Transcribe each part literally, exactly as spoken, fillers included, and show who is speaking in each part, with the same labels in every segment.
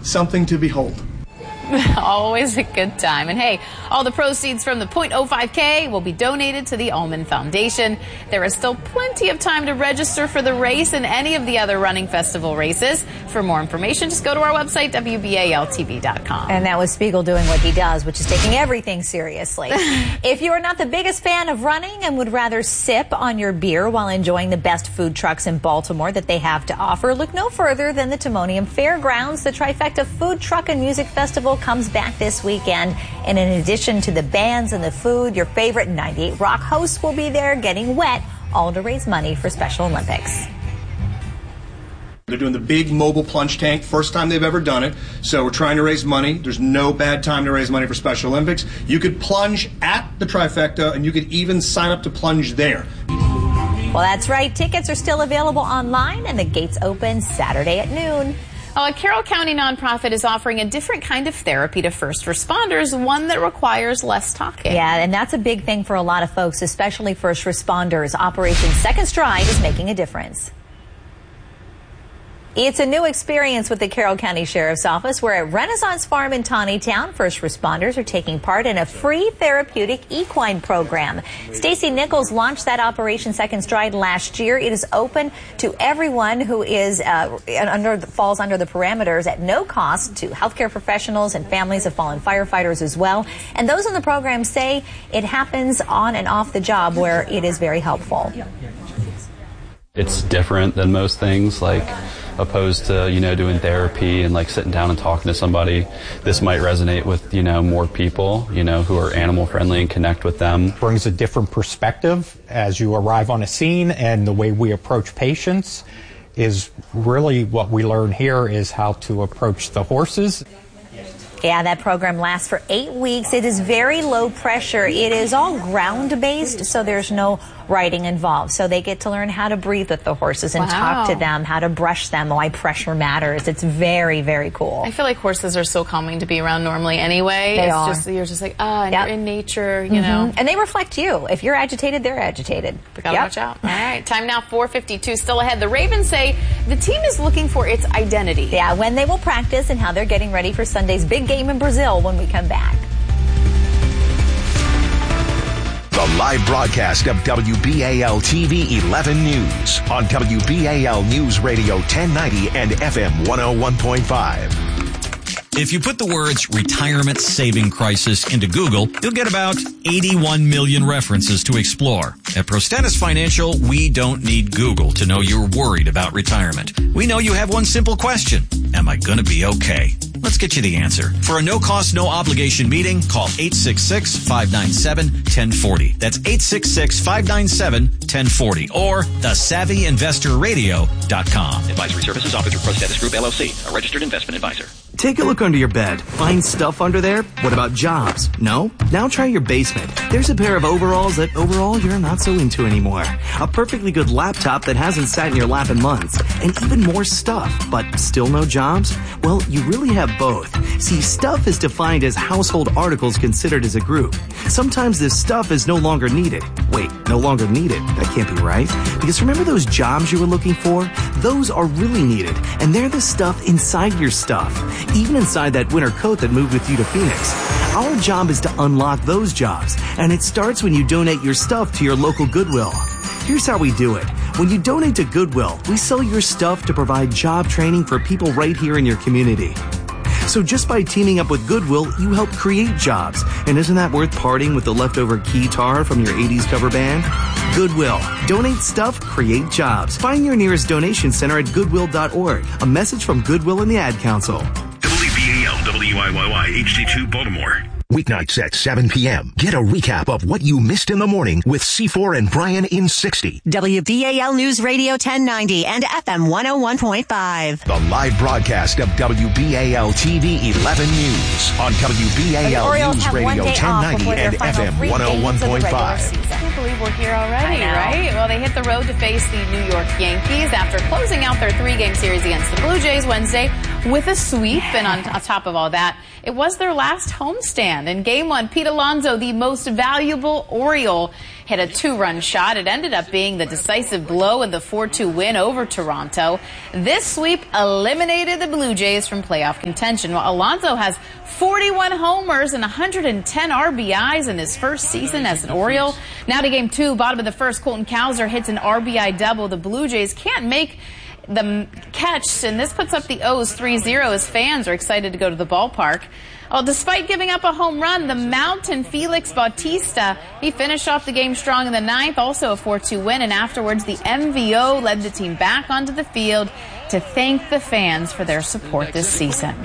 Speaker 1: something to behold.
Speaker 2: Always a good time. And hey, all the proceeds from the point oh five K will be donated to the Ullman Foundation. There is still plenty of time to register for the race and any of the other running festival races. For more information, just go to our website, W B A L T V dot com.
Speaker 3: And that was Spiegel doing what he does, which is taking everything seriously. If you are not the biggest fan of running and would rather sip on your beer while enjoying the best food trucks in Baltimore that they have to offer, look no further than the Timonium Fairgrounds. The Trifecta Food Truck and Music Festival comes back this weekend. And in addition to the bands and the food, your favorite ninety-eight Rock hosts will be there getting wet, all to raise money for Special Olympics.
Speaker 1: They're doing the big mobile plunge tank, first time they've ever done it. So we're trying to raise money. There's no bad time to raise money for Special Olympics. You could plunge at the Trifecta, and you could even sign up to plunge there.
Speaker 3: Well, that's right. Tickets are still available online, and the gates open Saturday at noon.
Speaker 2: A Carroll County nonprofit is offering a different kind of therapy to first responders, one that requires less talking.
Speaker 3: Yeah, and that's a big thing for a lot of folks, especially first responders. Operation Second Stride is making a difference. It's a new experience with the Carroll County Sheriff's Office, where at Renaissance Farm in Taneytown, first responders are taking part in a free therapeutic equine program. Stacy Nichols launched that Operation Second Stride last year. It is open to everyone who is uh, under falls under the parameters at no cost to healthcare professionals and families of fallen firefighters as well. And those in the program say it happens on and off the job, where it is very helpful.
Speaker 4: It's different than most things, like opposed to, you know, doing therapy and like sitting down and talking to somebody. This might resonate with, you know, more people, you know, who are animal friendly and connect with them.
Speaker 5: Brings a different perspective as you arrive on a scene, and the way we approach patients is really what we learn here is how to approach the horses.
Speaker 3: Yeah, that program lasts for eight weeks. It is very low pressure. It is all ground-based, so there's no riding involved. So they get to learn how to breathe with the horses and
Speaker 2: wow.
Speaker 3: talk to them, how to brush them, why pressure matters. It's very, very cool.
Speaker 2: I feel like horses are so calming to be around normally anyway.
Speaker 3: They
Speaker 2: it's
Speaker 3: are.
Speaker 2: Just, you're just like, ah, and
Speaker 3: yep.
Speaker 2: you're in nature, you
Speaker 3: mm-hmm.
Speaker 2: know.
Speaker 3: And they reflect you. If you're agitated, they're agitated.
Speaker 2: We gotta
Speaker 3: yep.
Speaker 2: watch out. All right, time now, four fifty-two, still ahead. The Ravens say the team is looking for its identity.
Speaker 3: Yeah, when they will practice and how they're getting ready for Sunday's big game in Brazil when we come back.
Speaker 6: The live broadcast of W B A L T V eleven News on W B A L News Radio ten ninety and F M one oh one point five.
Speaker 7: If you put the words retirement saving crisis into Google, you'll get about eighty-one million references to explore. At Prostentis Financial, we don't need Google to know you're worried about retirement. We know you have one simple question. Am I going to be okay? Let's get you the answer. For a no-cost, no-obligation meeting, call eight six six, five nine seven, one zero four zero. That's eight six six, five nine seven, one zero four zero. Or the savvy investor radio dot com.
Speaker 8: Advisory services offered through Prostentis Group, L L C, a registered investment advisor.
Speaker 9: Take a look under your bed. Find stuff under there? What about jobs? No? Now try your basement. There's a pair of overalls that overall you're not so into anymore. A perfectly good laptop that hasn't sat in your lap in months. And even more stuff, but still no jobs? Well, you really have both. See, stuff is defined as household articles considered as a group. Sometimes this stuff is no longer needed. Wait, no longer needed? That can't be right. Because remember those jobs you were looking for? Those are really needed. And they're the stuff inside your stuff. Even inside that winter coat that moved with you to Phoenix. Our job is to unlock those jobs, and it starts when you donate your stuff to your local Goodwill. Here's how we do it. When you donate to Goodwill, we sell your stuff to provide job training for people right here in your community. So just by teaming up with Goodwill, you help create jobs. And isn't that worth parting with the leftover keytar from your eighties cover band? Goodwill. Donate stuff, create jobs. Find your nearest donation center at goodwill dot org. A message from Goodwill and the Ad Council.
Speaker 6: W B A L W I Y Y H D two Baltimore. Weeknights at seven p.m. Get a recap of what you missed in the morning with C four and Brian in sixty.
Speaker 10: W B A L News Radio ten ninety and F M one oh one point five.
Speaker 6: The live broadcast of W B A L T V eleven News on W B A L News Radio ten ninety and F M one oh one point five.
Speaker 2: I can't believe we're here already, right? Well, they hit the road to face the New York Yankees after closing out their three-game series against the Blue Jays Wednesday with a sweep. And on, on top of all that, it was their last homestand Birdland. In game one, Pete Alonso, the most valuable Oriole, hit a two-run shot. It ended up being the decisive blow in the four two win over Toronto. This sweep eliminated the Blue Jays from playoff contention. While Alonso has forty-one homers and one hundred ten R B Is in his first season as an Oriole. Now to game two, bottom of the first, Colton Cowser hits an R B I double. The Blue Jays can't make the catch, and this puts up the O's three zero as fans are excited to go to the ballpark. Well, despite giving up a home run, the Mountain Felix Bautista, he finished off the game strong in the ninth, also a four two win, and afterwards the M V O led the team back onto the field to thank the fans for their support this season.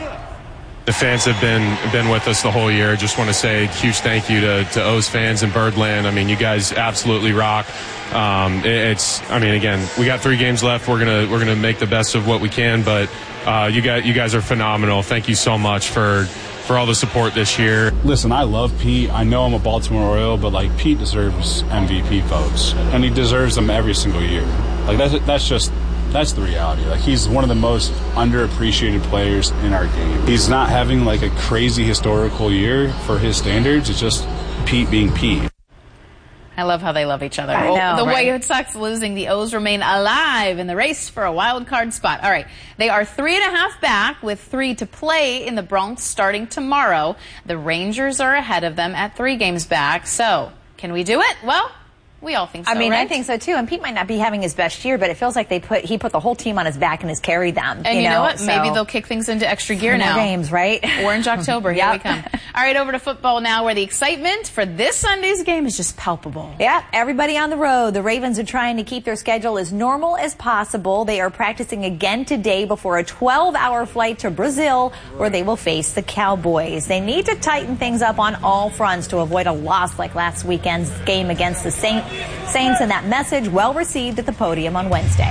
Speaker 11: The fans have been been with us the whole year. Just want to say a huge thank you to, to O's fans in Birdland. I mean, you guys absolutely rock. Um, it, it's, I mean, again, we got three games left. We're gonna we're gonna make the best of what we can. But uh, you guys you guys are phenomenal. Thank you so much for for all the support this year.
Speaker 12: Listen, I love Pete. I know I'm a Baltimore Oriole, but like Pete deserves M V P votes, and he deserves them every single year. Like that's that's just. That's the reality. Like, he's one of the most underappreciated players in our game. He's not having like a crazy historical year for his standards. It's just Pete being Pete.
Speaker 2: I love how they love each other.
Speaker 3: I know,
Speaker 2: the
Speaker 3: right?
Speaker 2: White Sox losing, the O's remain alive in the race for a wild card spot. All right, they are three and a half back with three to play in the Bronx starting tomorrow. The Rangers are ahead of them at three games back. So, can we do it? Well, we all think so,
Speaker 3: I mean,
Speaker 2: right?
Speaker 3: I think so too. And Pete might not be having his best year, but it feels like they put he put the whole team on his back and has carried them.
Speaker 2: And
Speaker 3: you,
Speaker 2: you know,
Speaker 3: know
Speaker 2: what?
Speaker 3: so
Speaker 2: Maybe they'll kick things into extra gear
Speaker 3: more
Speaker 2: now.
Speaker 3: Games, right?
Speaker 2: Orange October. Here
Speaker 3: Yep.
Speaker 2: we come. All right, over to football now, where the excitement for this Sunday's game is just palpable.
Speaker 3: Yeah, everybody on the road. The Ravens are trying to keep their schedule as normal as possible. They are practicing again today before a twelve-hour flight to Brazil, where they will face the Cowboys. They need to tighten things up on all fronts to avoid a loss like last weekend's game against the Saint, Saints, and that message well received at the podium on Wednesday.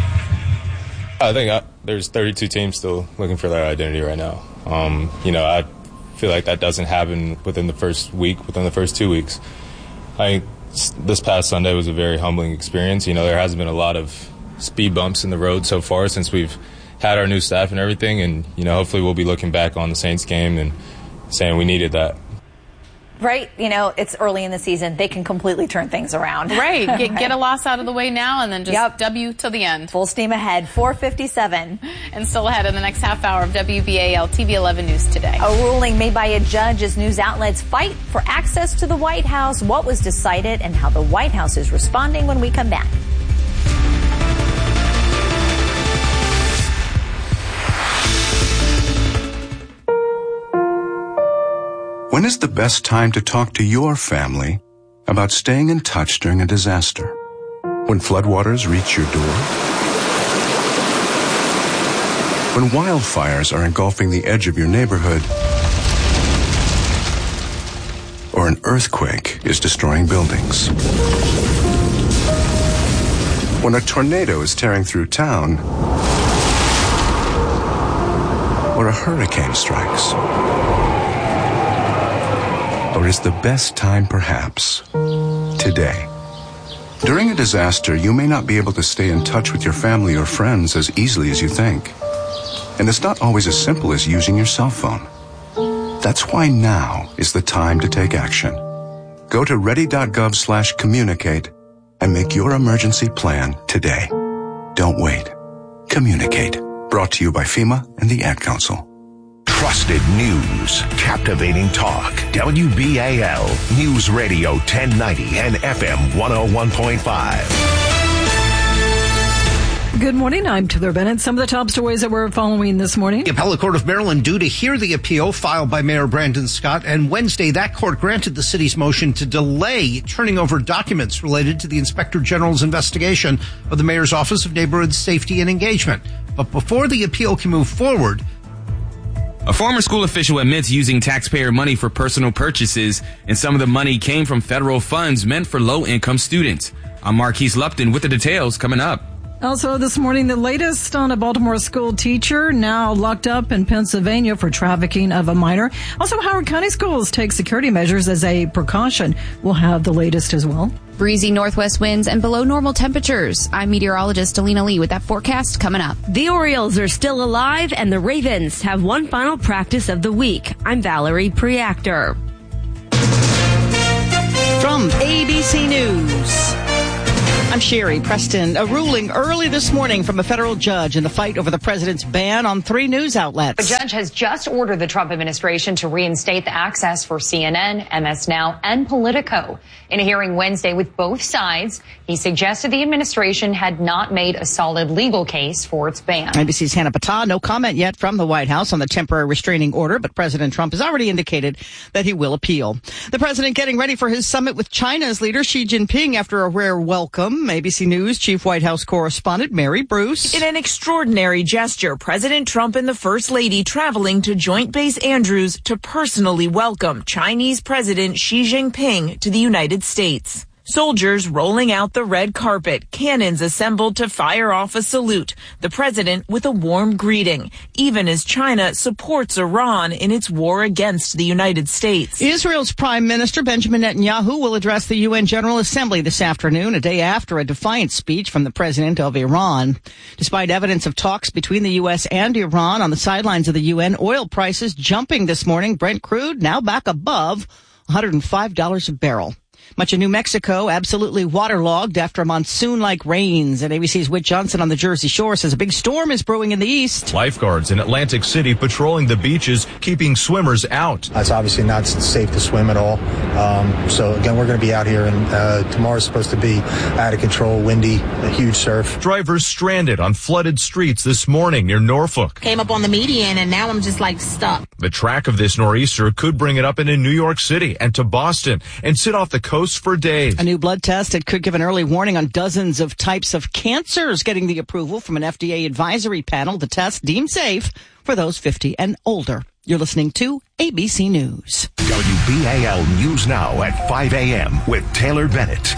Speaker 13: I think I, there's thirty-two teams still looking for their identity right now. Um, you know, I feel like that doesn't happen within the first week, within the first two weeks. I think this past Sunday was a very humbling experience. You know, there hasn't been a lot of speed bumps in the road so far since we've had our new staff and everything. And, you know, hopefully we'll be looking back on the Saints game and saying we needed that.
Speaker 3: Right, you know, it's early in the season. They can completely turn things around.
Speaker 2: Right, get, get a loss out of the way now and then just
Speaker 3: Yep.
Speaker 2: W till the end.
Speaker 3: Full steam ahead, four fifty-seven.
Speaker 2: And still ahead in the next half hour of W B A L T V eleven News today.
Speaker 3: A ruling made by a judge as news outlets fight for access to the White House, what was decided, and how the White House is responding when we come back.
Speaker 14: When is the best time to talk to your family about staying in touch during a disaster? When floodwaters reach your door? When wildfires are engulfing the edge of your neighborhood? Or an earthquake is destroying buildings? When a tornado is tearing through town? Or a hurricane strikes? Or is the best time perhaps today? During a disaster, you may not be able to stay in touch with your family or friends as easily as you think. And it's not always as simple as using your cell phone. That's why now is the time to take action. Go to ready.gov slash communicate and make your emergency plan today. Don't wait. Communicate. Brought to you by FEMA and the Ad Council.
Speaker 6: Trusted news, captivating talk. W B A L News Radio ten ninety and F M one oh one point five.
Speaker 15: Good morning. I'm Taylor Bennett. Some of the top stories that we're following this morning.
Speaker 16: The Appellate Court of Maryland due to hear the appeal filed by Mayor Brandon Scott, and Wednesday that court granted the city's motion to delay turning over documents related to the Inspector General's investigation of the Mayor's Office of Neighborhood Safety and Engagement. But before the appeal can move forward,
Speaker 17: a former school official admits using taxpayer money for personal purchases, and some of the money came from federal funds meant for low-income students. I'm Marquise Lupton with the details coming up.
Speaker 15: Also this morning, the latest on a Baltimore school teacher now locked up in Pennsylvania for trafficking of a minor. Also, Howard County schools take security measures as a precaution. We'll have the latest as well.
Speaker 18: Breezy northwest winds and below normal temperatures. I'm meteorologist Alina Lee with that forecast coming up.
Speaker 19: The Orioles are still alive and the Ravens have one final practice of the week. I'm Valerie Preactor.
Speaker 20: From A B C News, I'm Sherry Preston. A ruling early this morning from a federal judge in the fight over the president's ban on three news outlets.
Speaker 21: The judge has just ordered the Trump administration to reinstate the access for C N N, M S Now, and Politico. In a hearing Wednesday with both sides, he suggested the administration had not made a solid legal case for its ban.
Speaker 20: A B C's Hannah Patah, no comment yet from the White House on the temporary restraining order, but President Trump has already indicated that he will appeal. The president getting ready for his summit with China's leader Xi Jinping after a rare welcome. A B C News Chief White House correspondent Mary Bruce.
Speaker 22: In an extraordinary gesture, President Trump and the First Lady traveling to Joint Base Andrews to personally welcome Chinese President Xi Jinping to the United States. Soldiers rolling out the red carpet, cannons assembled to fire off a salute, the president with a warm greeting, even as China supports Iran in its war against the United States.
Speaker 20: Israel's Prime Minister Benjamin Netanyahu will address the U N General Assembly this afternoon, a day after a defiant speech from the president of Iran. Despite evidence of talks between the U S and Iran on the sidelines of the U N, oil prices jumping this morning. Brent crude now back above one hundred five dollars a barrel. Much of New Mexico absolutely waterlogged after monsoon-like rains. And A B C's Whit Johnson on the Jersey Shore says a big storm is brewing in the east.
Speaker 23: Lifeguards in Atlantic City patrolling the beaches, keeping swimmers out.
Speaker 24: It's obviously not safe to swim at all. Um, so, again, we're going to be out here, and uh, tomorrow's supposed to be out of control, windy, a huge surf.
Speaker 23: Drivers stranded on flooded streets this morning near Norfolk.
Speaker 25: Came up on the median, and now I'm just, like, stuck.
Speaker 23: The track of this nor'easter could bring it up into New York City and to Boston and sit off the coast for days.
Speaker 20: A new blood test that could give an early warning on dozens of types of cancers getting the approval from an F D A advisory panel. The test deemed safe for those fifty and older. You're listening to A B C News.
Speaker 6: W B A L News Now at five a.m. with Taylor Bennett.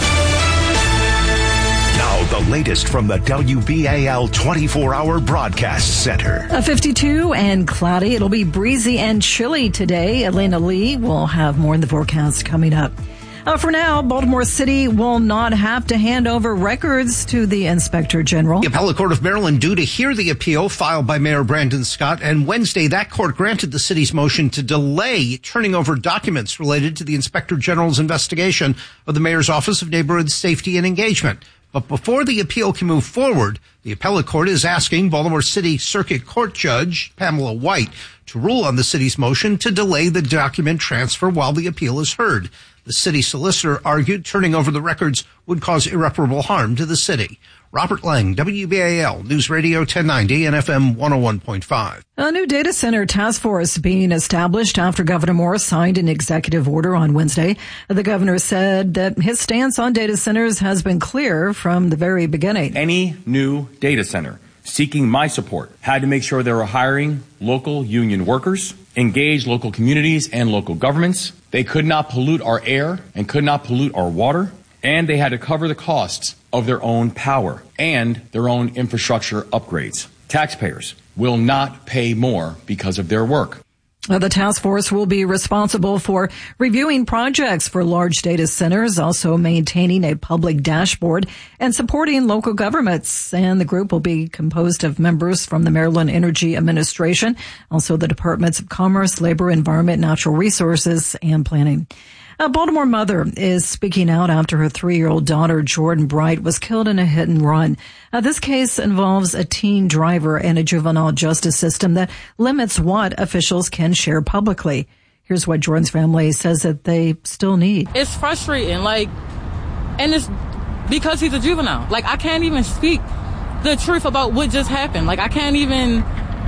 Speaker 6: Now, the latest from the W B A L twenty-four hour broadcast center.
Speaker 15: A fifty-two and cloudy. It'll be breezy and chilly today. Elena Lee will have more in the forecast coming up. Uh, for now, Baltimore City will not have to hand over records to the Inspector General.
Speaker 16: The Appellate Court of Maryland due to hear the appeal filed by Mayor Brandon Scott, and Wednesday that court granted the city's motion to delay turning over documents related to the Inspector General's investigation of the Mayor's Office of Neighborhood Safety and Engagement. But before the appeal can move forward, the appellate court is asking Baltimore City Circuit Court Judge Pamela White to rule on the city's motion to delay the document transfer while the appeal is heard. The city solicitor argued turning over the records would cause irreparable harm to the city. Robert Lang, W B A L News Radio ten ninety and F M one oh one point five.
Speaker 15: A new data center task force being established after Governor Moore signed an executive order on Wednesday. The governor said that his stance on data centers has been clear from the very beginning.
Speaker 26: Any new data center seeking my support had to make sure they were hiring local union workers, engage local communities and local governments. They could not pollute our air and could not pollute our water, and they had to cover the costs of their own power and their own infrastructure upgrades. Taxpayers will not pay more because of their work.
Speaker 15: The task force will be responsible for reviewing projects for large data centers, also maintaining a public dashboard and supporting local governments. And the group will be composed of members from the Maryland Energy Administration, also the Departments of Commerce, Labor, Environment, Natural Resources, and Planning. A Baltimore mother is speaking out after her three-year-old daughter, Jordan Bright, was killed in a hit and run. Uh, this case involves a teen driver and a juvenile justice system that limits what officials can share publicly. Here's what Jordan's family says that they still need.
Speaker 27: It's frustrating, like, and it's because he's a juvenile. Like, I can't even speak the truth about what just happened. Like, I can't even...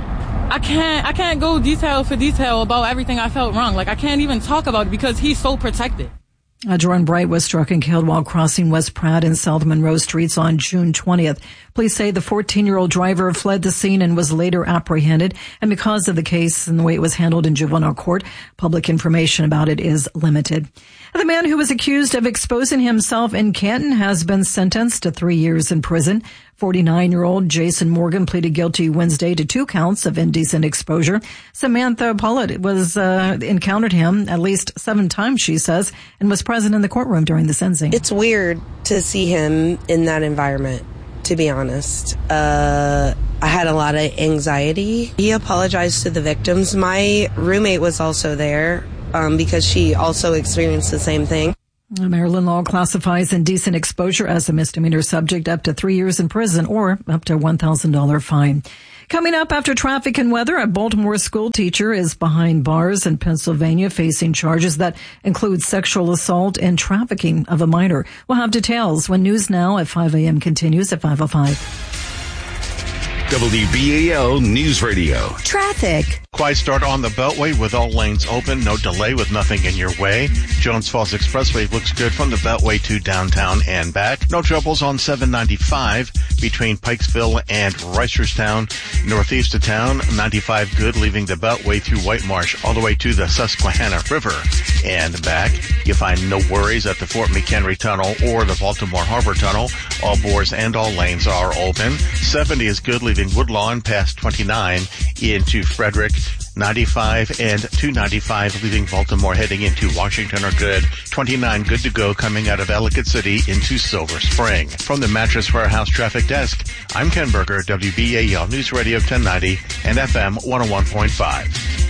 Speaker 27: I can't, I can't go detail for detail about everything I felt wrong. Like, I can't even talk about it because he's so protected.
Speaker 15: Uh, Jordan Bright was struck and killed while crossing West Pratt and South Monroe streets on June twentieth. Police say the fourteen-year-old driver fled the scene and was later apprehended. And because of the case and the way it was handled in juvenile court, public information about it is limited. The man who was accused of exposing himself in Canton has been sentenced to three years in prison. forty-nine-year-old Jason Morgan pleaded guilty Wednesday to two counts of indecent exposure. Samantha Pollitt was uh, encountered him at least seven times, she says, and was present in the courtroom during the sentencing.
Speaker 1: It's weird to see him in that environment, to be honest. Uh, I had a lot of anxiety. He apologized to the victims. My roommate was also there um, because she also experienced the same thing.
Speaker 15: Maryland law classifies indecent exposure as a misdemeanor, subject up to three years in prison or up to a one thousand dollars fine. Coming up after traffic and weather, a Baltimore school teacher is behind bars in Pennsylvania facing charges that include sexual assault and trafficking of a minor. We'll have details when News Now at five a.m. continues at five oh five.
Speaker 6: W B A L News Radio.
Speaker 4: Traffic.
Speaker 5: Quiet start on the Beltway with all lanes open. No delay with nothing in your way. Jones Falls Expressway looks good from the Beltway to downtown and back. No troubles on seven ninety-five between Pikesville and Reisterstown. Northeast of town, ninety-five good, leaving the Beltway through White Marsh all the way to the Susquehanna River and back. You find no worries at the Fort McHenry Tunnel or the Baltimore Harbor Tunnel. All bores and all lanes are open. seventy is good, leaving Woodlawn past twenty-nine into Frederick. ninety-five and two ninety-five leaving Baltimore heading into Washington are good. twenty-nine good to go coming out of Ellicott City into Silver Spring. From the Mattress Warehouse Traffic Desk, I'm Ken Berger, W B A L News Radio ten ninety and F M one oh one point five.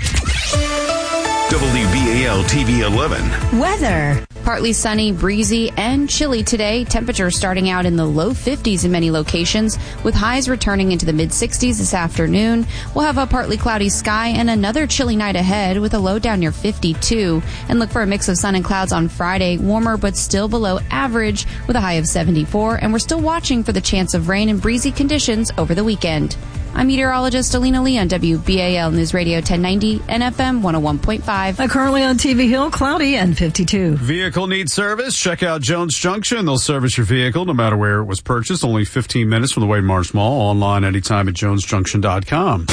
Speaker 6: W B A L T V eleven.
Speaker 18: Weather. Partly sunny, breezy, and chilly today. Temperatures starting out in the low fifties in many locations, with highs returning into the mid sixties this afternoon. We'll have a partly cloudy sky and another chilly night ahead with a low down near fifty-two. And look for a mix of sun and clouds on Friday, warmer but still below average with a high of seventy-four. And we're still watching for the chance of rain and breezy conditions over the weekend. I'm meteorologist Alina Lee on W B A L News Radio ten ninety and F M one oh one point five.
Speaker 15: Uh, currently on T V Hill, cloudy and fifty-two.
Speaker 7: Vehicle needs service? Check out Jones Junction. They'll service your vehicle no matter where it was purchased. Only fifteen minutes from the Wade Marsh Mall. Online anytime at jones junction dot com.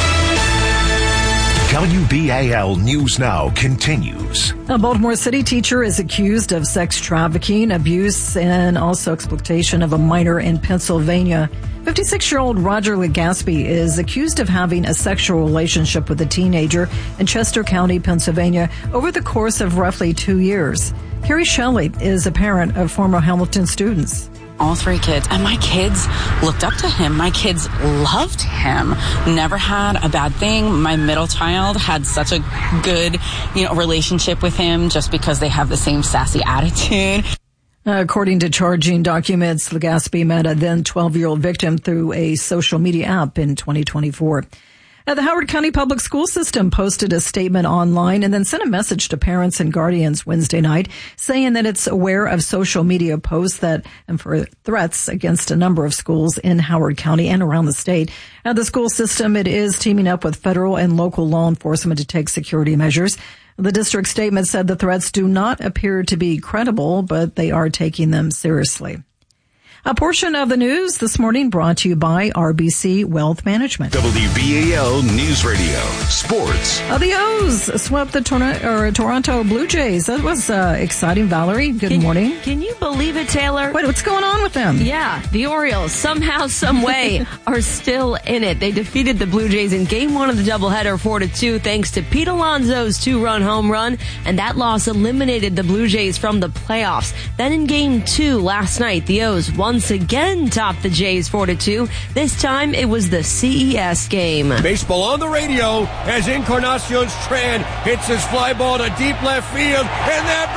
Speaker 6: W B A L News Now continues.
Speaker 15: A Baltimore City teacher is accused of sex trafficking, abuse, and also exploitation of a minor in Pennsylvania. fifty-six-year-old Roger Legaspi is accused of having a sexual relationship with a teenager in Chester County, Pennsylvania, over the course of roughly two years. Carrie Shelley is a parent of former Hamilton students.
Speaker 8: All three kids, and my kids looked up to him. My kids loved him. Never had a bad thing. My middle child had such a good, you know, relationship with him just because they have the same sassy attitude.
Speaker 15: According to charging documents, Legaspi met a then twelve-year-old victim through a social media app in twenty twenty-four. Now, the Howard County Public School System posted a statement online and then sent a message to parents and guardians Wednesday night saying that it's aware of social media posts that and for threats against a number of schools in Howard County and around the state. Now, the school system, it is teaming up with federal and local law enforcement to take security measures. The district statement said the threats do not appear to be credible, but they are taking them seriously. A portion of the news this morning brought to you by R B C Wealth Management.
Speaker 6: W B A L News Radio. Sports.
Speaker 15: Uh, the O's swept the Tor- or Toronto Blue Jays. That was uh, exciting. Valerie, good
Speaker 19: can,
Speaker 15: morning.
Speaker 19: Can you believe it, Taylor?
Speaker 15: Wait, what's going on with them?
Speaker 19: Yeah, the Orioles somehow, some way are still in it. They defeated the Blue Jays in game one of the doubleheader four to two thanks to Pete Alonso's two-run home run, and that loss eliminated the Blue Jays from the playoffs. Then in game two last night, the O's won once again topped the Jays four to two. This time it was the C E S game.
Speaker 9: Baseball on the radio as Encarnacion Strand hits his fly ball to deep left field, and that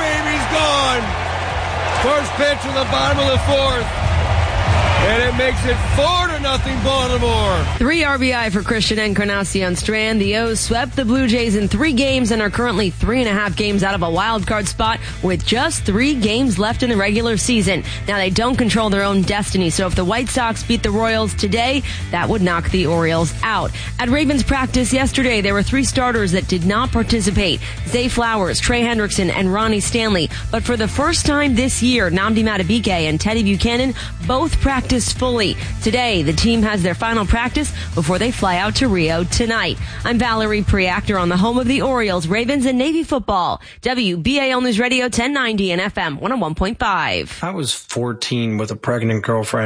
Speaker 9: baby's gone. First pitch in the bottom of the fourth. And it makes it four to nothing Baltimore.
Speaker 19: Three R B I for Christian Encarnacion Strand. The O's swept the Blue Jays in three games and are currently three and a half games out of a wild card spot with just three games left in the regular season. Now, they don't control their own destiny, so if the White Sox beat the Royals today, that would knock the Orioles out. At Ravens practice yesterday, there were three starters that did not participate. Zay Flowers, Trey Hendrickson, and Ronnie Stanley. But for the first time this year, Nnamdi Madubuike and Teddy Buchanan both practiced fully. Today, the team has their final practice before they fly out to Rio tonight. I'm Valerie Preactor on the home of the Orioles, Ravens, and Navy football. W B A L News Radio ten ninety and F M one oh one point five.
Speaker 10: I was fourteen with a pregnant girlfriend.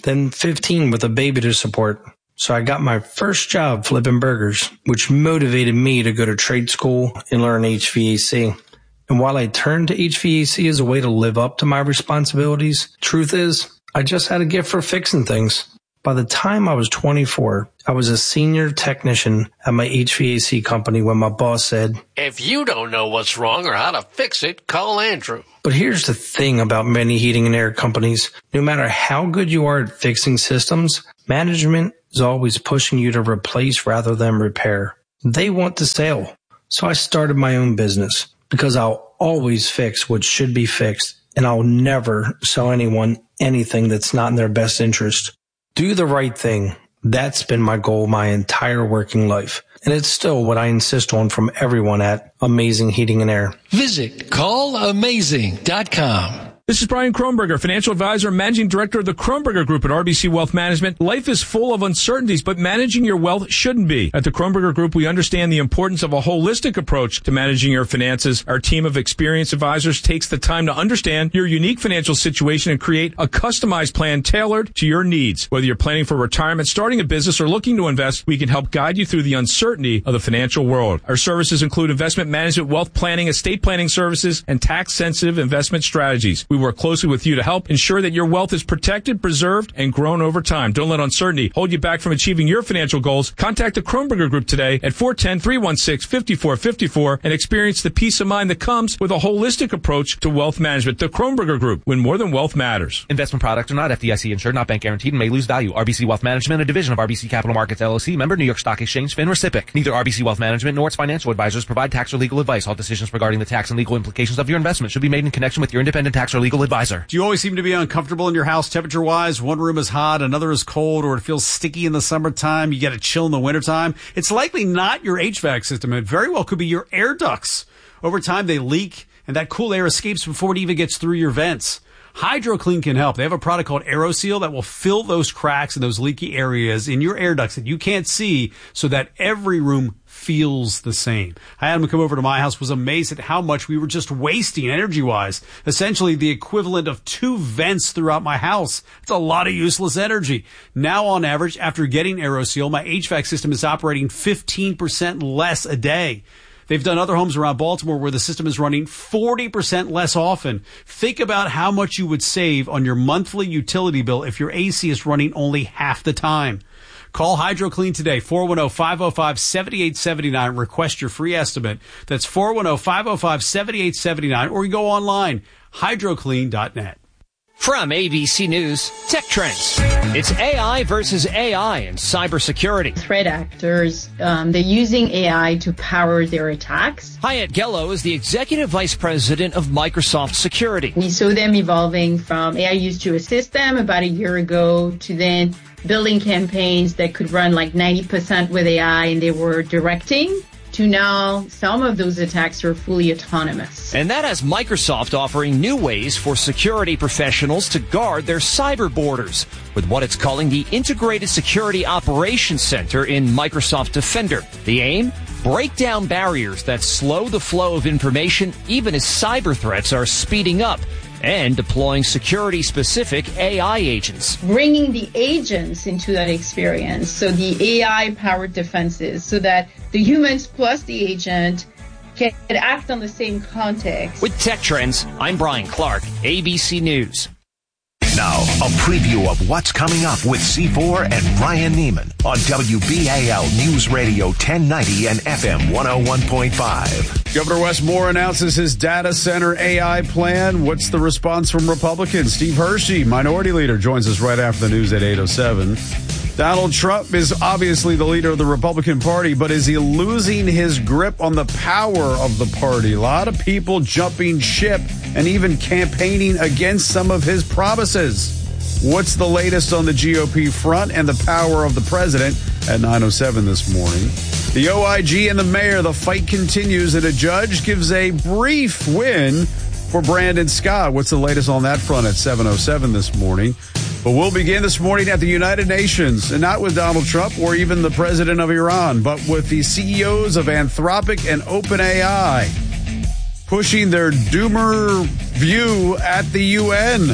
Speaker 2: then fifteen with a baby to support. So I got my first job flipping burgers, which motivated me to go to trade school and learn H V A C. And while I turned to H V A C as a way to live up to my responsibilities, truth is, I just had a gift for fixing things. By the time I was twenty-four, I was a senior technician at my H V A C company when my boss said,
Speaker 3: "If you don't know what's wrong or how to fix it, call Andrew."
Speaker 2: But here's the thing about many heating and air companies. No matter how good you are at fixing systems, management is always pushing you to replace rather than repair. They want the sale. So I started my own business because I'll always fix what should be fixed, and I'll never sell anyone anything that's not in their best interest. Do the right thing. That's been my goal my entire working life. And it's still what I insist on from everyone at Amazing Heating and Air.
Speaker 4: Visit call amazing dot com.
Speaker 10: This is Brian Kronberger, financial advisor and managing director of the Kronberger Group at R B C Wealth Management. Life is full of uncertainties, but managing your wealth shouldn't be. At the Kronberger Group, we understand the importance of a holistic approach to managing your finances. Our team of experienced advisors takes the time to understand your unique financial situation and create a customized plan tailored to your needs. Whether you're planning for retirement, starting a business, or looking to invest, we can help guide you through the uncertainty of the financial world. Our services include investment management, wealth planning, estate planning services, and tax-sensitive investment strategies. We work closely with you to help ensure that your wealth is protected, preserved, and grown over time. Don't let uncertainty hold you back from achieving your financial goals. Contact the Kronberger Group today at four one zero, three one six, five four five four and experience the peace of mind that comes with a holistic approach to wealth management. The Kronberger Group, when more than wealth matters.
Speaker 11: Investment products are not F D I C insured, not bank guaranteed, and may lose value. R B C Wealth Management, a division of R B C Capital Markets, L L C, member New York Stock Exchange, FINRA S I P C. Neither R B C Wealth Management nor its financial advisors provide tax or legal advice. All decisions regarding the tax and legal implications of your investment should be made in connection with your independent tax or legal advisor.
Speaker 7: Do you always seem to be uncomfortable in your house temperature-wise? One room is hot, another is cold, or it feels sticky in the summertime. You get a chill in the wintertime. It's likely not your H V A C system. It very well could be your air ducts. Over time, they leak, and that cool air escapes before it even gets through your vents. HydroClean can help. They have a product called AeroSeal that will fill those cracks and those leaky areas in your air ducts that you can't see so that every room feels the same. I had him come over to my house, was amazed at how much we were just wasting energy-wise. Essentially the equivalent of two vents throughout my house. It's a lot of useless energy. Now, on average, after getting AeroSeal, my H V A C system is operating fifteen percent less a day. They've done other homes around Baltimore where the system is running forty percent less often. Think about how much you would save on your monthly utility bill if your A C is running only half the time. Call HydroClean today, four one zero, five zero five, seven eight seven nine. Request your free estimate. That's four one zero, five zero five, seven eight seven nine. Or you go online, hydro clean dot net.
Speaker 12: From A B C News, Tech Trends. It's A I versus A I in cybersecurity.
Speaker 25: Threat actors, um, they're using A I to power their attacks.
Speaker 12: Hyatt Gello is the Executive Vice President of Microsoft Security.
Speaker 25: We saw them evolving from A I used to assist them about a year ago to then building campaigns that could run like ninety percent with A I and they were directing, to now some of those attacks are fully autonomous.
Speaker 12: And that has Microsoft offering new ways for security professionals to guard their cyber borders with what it's calling the Integrated Security Operations Center in Microsoft Defender. The aim? Break down barriers that slow the flow of information even as cyber threats are speeding up, and deploying security-specific A I agents.
Speaker 25: Bringing the agents into that experience, so the A I-powered defenses, so that the humans plus the agent can act on the same context.
Speaker 12: With Tech Trends, I'm Brian Clark, A B C News.
Speaker 6: Now, a preview of what's coming up with C four and Ryan Neiman on W B A L News Radio ten ninety and F M one oh one point five.
Speaker 7: Governor Wes Moore announces his data center A I plan. What's the response from Republicans? Steve Hershey, minority leader, joins us right after the news at eight oh seven. Donald Trump is obviously the leader of the Republican Party, but is he losing his grip on the power of the party? A lot of people jumping ship and even campaigning against some of his promises. What's the latest on the G O P front and the power of the president at nine oh seven this morning? The O I G and the mayor, the fight continues, and a judge gives a brief win for Brandon Scott. What's the latest on that front at seven oh seven this morning? But we'll begin this morning at the United Nations, and not with Donald Trump or even the president of Iran, but with the C E Os of Anthropic and OpenAI pushing their doomer view at the U N.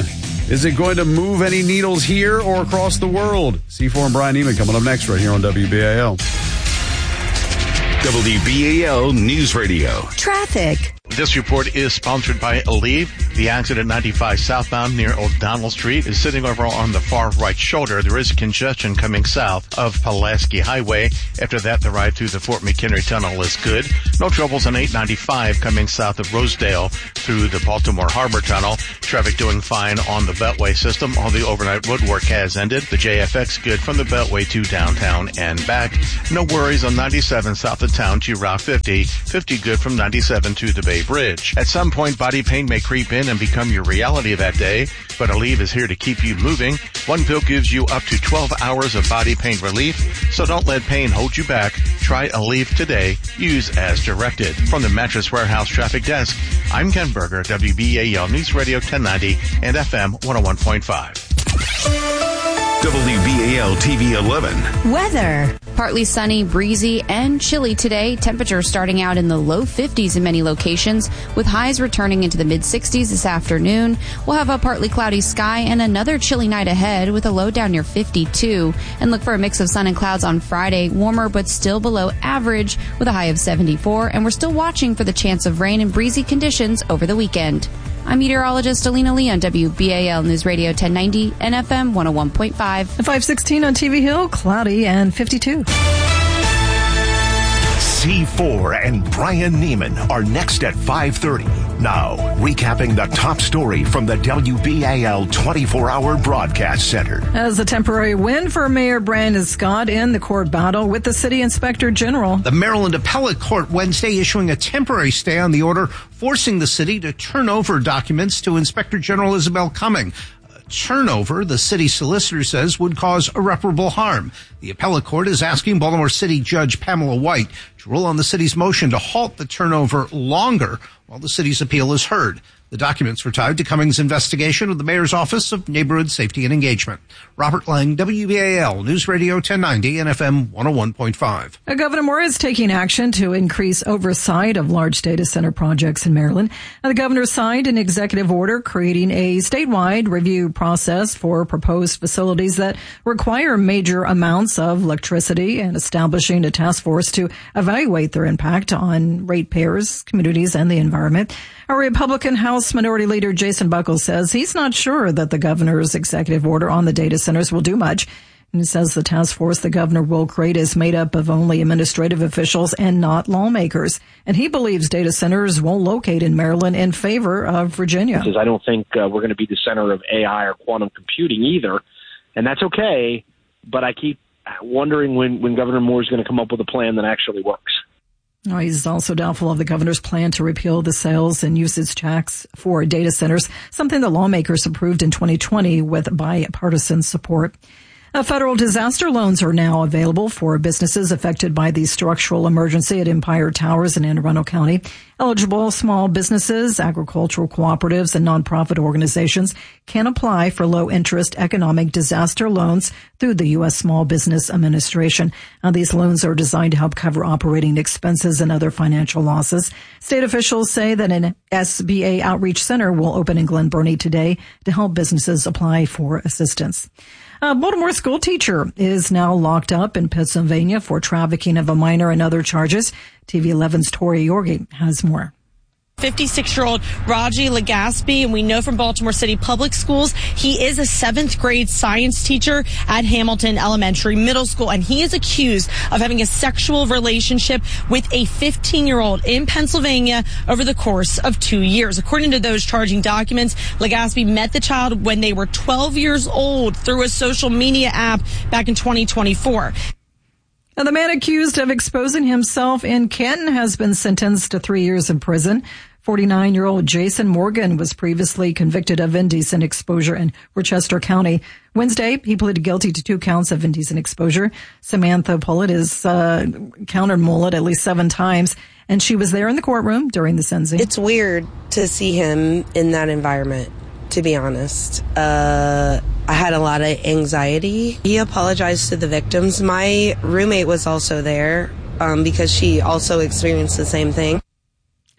Speaker 7: Is it going to move any needles here or across the world? C four and Brian Neiman coming up next right here on W B A L.
Speaker 6: W B A L News Radio.
Speaker 13: Traffic.
Speaker 5: This report is sponsored by Aleve. The accident ninety-five southbound near O'Donnell Street is sitting over on the far right shoulder. There is congestion coming south of Pulaski Highway. After that, the ride through the Fort McHenry Tunnel is good. No troubles on eight ninety-five coming south of Rosedale through the Baltimore Harbor Tunnel. Traffic doing fine on the Beltway system. All the overnight road work has ended. The J F X good from the Beltway to downtown and back. No worries on ninety-seven south of town to Route fifty. fifty good from ninety-seven to the Bay Bridge. At some point, body pain may creep in and become your reality that day, but Aleve is here to keep you moving. One pill gives you up to twelve hours of body pain relief, so don't let pain hold you back. Try Aleve today. Use as directed. From the Mattress Warehouse Traffic Desk, I'm Ken Berger, W B A L News Radio ten ninety and F M one oh one point five.
Speaker 6: W B A L T V eleven.
Speaker 13: Weather.
Speaker 18: Partly sunny, breezy, and chilly today. Temperatures starting out in the low fifties in many locations, with highs returning into the mid sixties this afternoon. We'll have a partly cloudy sky and another chilly night ahead with a low down near fifty-two. And look for a mix of sun and clouds on Friday, warmer but still below average with a high of seventy-four. And we're still watching for the chance of rain and breezy conditions over the weekend. I'm meteorologist Alina Lee on W B A L News Radio ten ninety and F M one oh one point five.
Speaker 15: At five sixteen on T V Hill, cloudy and fifty-two.
Speaker 6: C four and Brian Neiman are next at five thirty. Now, recapping the top story from the W B A L twenty-four hour broadcast center.
Speaker 15: As a temporary win for Mayor Brandon Scott in the court battle with the city inspector general.
Speaker 16: The Maryland Appellate Court Wednesday issuing a temporary stay on the order forcing the city to turn over documents to Inspector General Isabel Cumming. Turnover, the city solicitor says, would cause irreparable harm. The appellate court is asking Baltimore City Judge Pamela White to rule on the city's motion to halt the turnover longer while the city's appeal is heard. The documents were tied to Cummings' investigation of the mayor's office of neighborhood safety and engagement. Robert Lang, W B A L News Radio ten ninety and F M one oh one point five.
Speaker 15: Governor Moore is taking action to increase oversight of large data center projects in Maryland. Now, the governor signed an executive order creating a statewide review process for proposed facilities that require major amounts of electricity and establishing a task force to evaluate their impact on ratepayers, communities, and the environment. A Republican House Minority Leader Jason Buckles says he's not sure that the governor's executive order on the data centers will do much. And he says the task force the governor will create is made up of only administrative officials and not lawmakers. And he believes data centers won't locate in Maryland in favor of Virginia.
Speaker 14: Because I don't think uh, we're going to be the center of A I or quantum computing either. And that's okay. But I keep wondering when, when Governor Moore is going to come up with a plan that actually works.
Speaker 15: Oh, he's also doubtful of the governor's plan to repeal the sales and usage tax for data centers, something the lawmakers approved in twenty twenty with bipartisan support. Uh, federal disaster loans are now available for businesses affected by the structural emergency at Empire Towers in Anne Arundel County. Eligible small businesses, agricultural cooperatives, and nonprofit organizations can apply for low-interest economic disaster loans through the U S Small Business Administration. Now, these loans are designed to help cover operating expenses and other financial losses. State officials say that an S B A outreach center will open in Glen Burnie today to help businesses apply for assistance. A Baltimore school teacher is now locked up in Pennsylvania for trafficking of a minor and other charges. T V eleven's Tori Yorgi has more.
Speaker 17: fifty-six-year-old Raji Legaspi, and we know from Baltimore City Public Schools, he is a seventh grade science teacher at Hamilton Elementary Middle School, and he is accused of having a sexual relationship with a fifteen-year-old in Pennsylvania over the course of two years. According to those charging documents, Legaspi met the child when they were twelve years old through a social media app back in twenty twenty-four.
Speaker 15: And the man accused of exposing himself in Canton has been sentenced to three years in prison. forty-nine-year-old Jason Morgan was previously convicted of indecent exposure in Worcester County. Wednesday, he pleaded guilty to two counts of indecent exposure. Samantha Pullett is uh, countered Mullet at least seven times, and she was there in the courtroom during the sentencing.
Speaker 1: It's weird to see him in that environment, to be honest. Uh, I had a lot of anxiety. He apologized to the victims. My roommate was also there um, because she also experienced the same thing.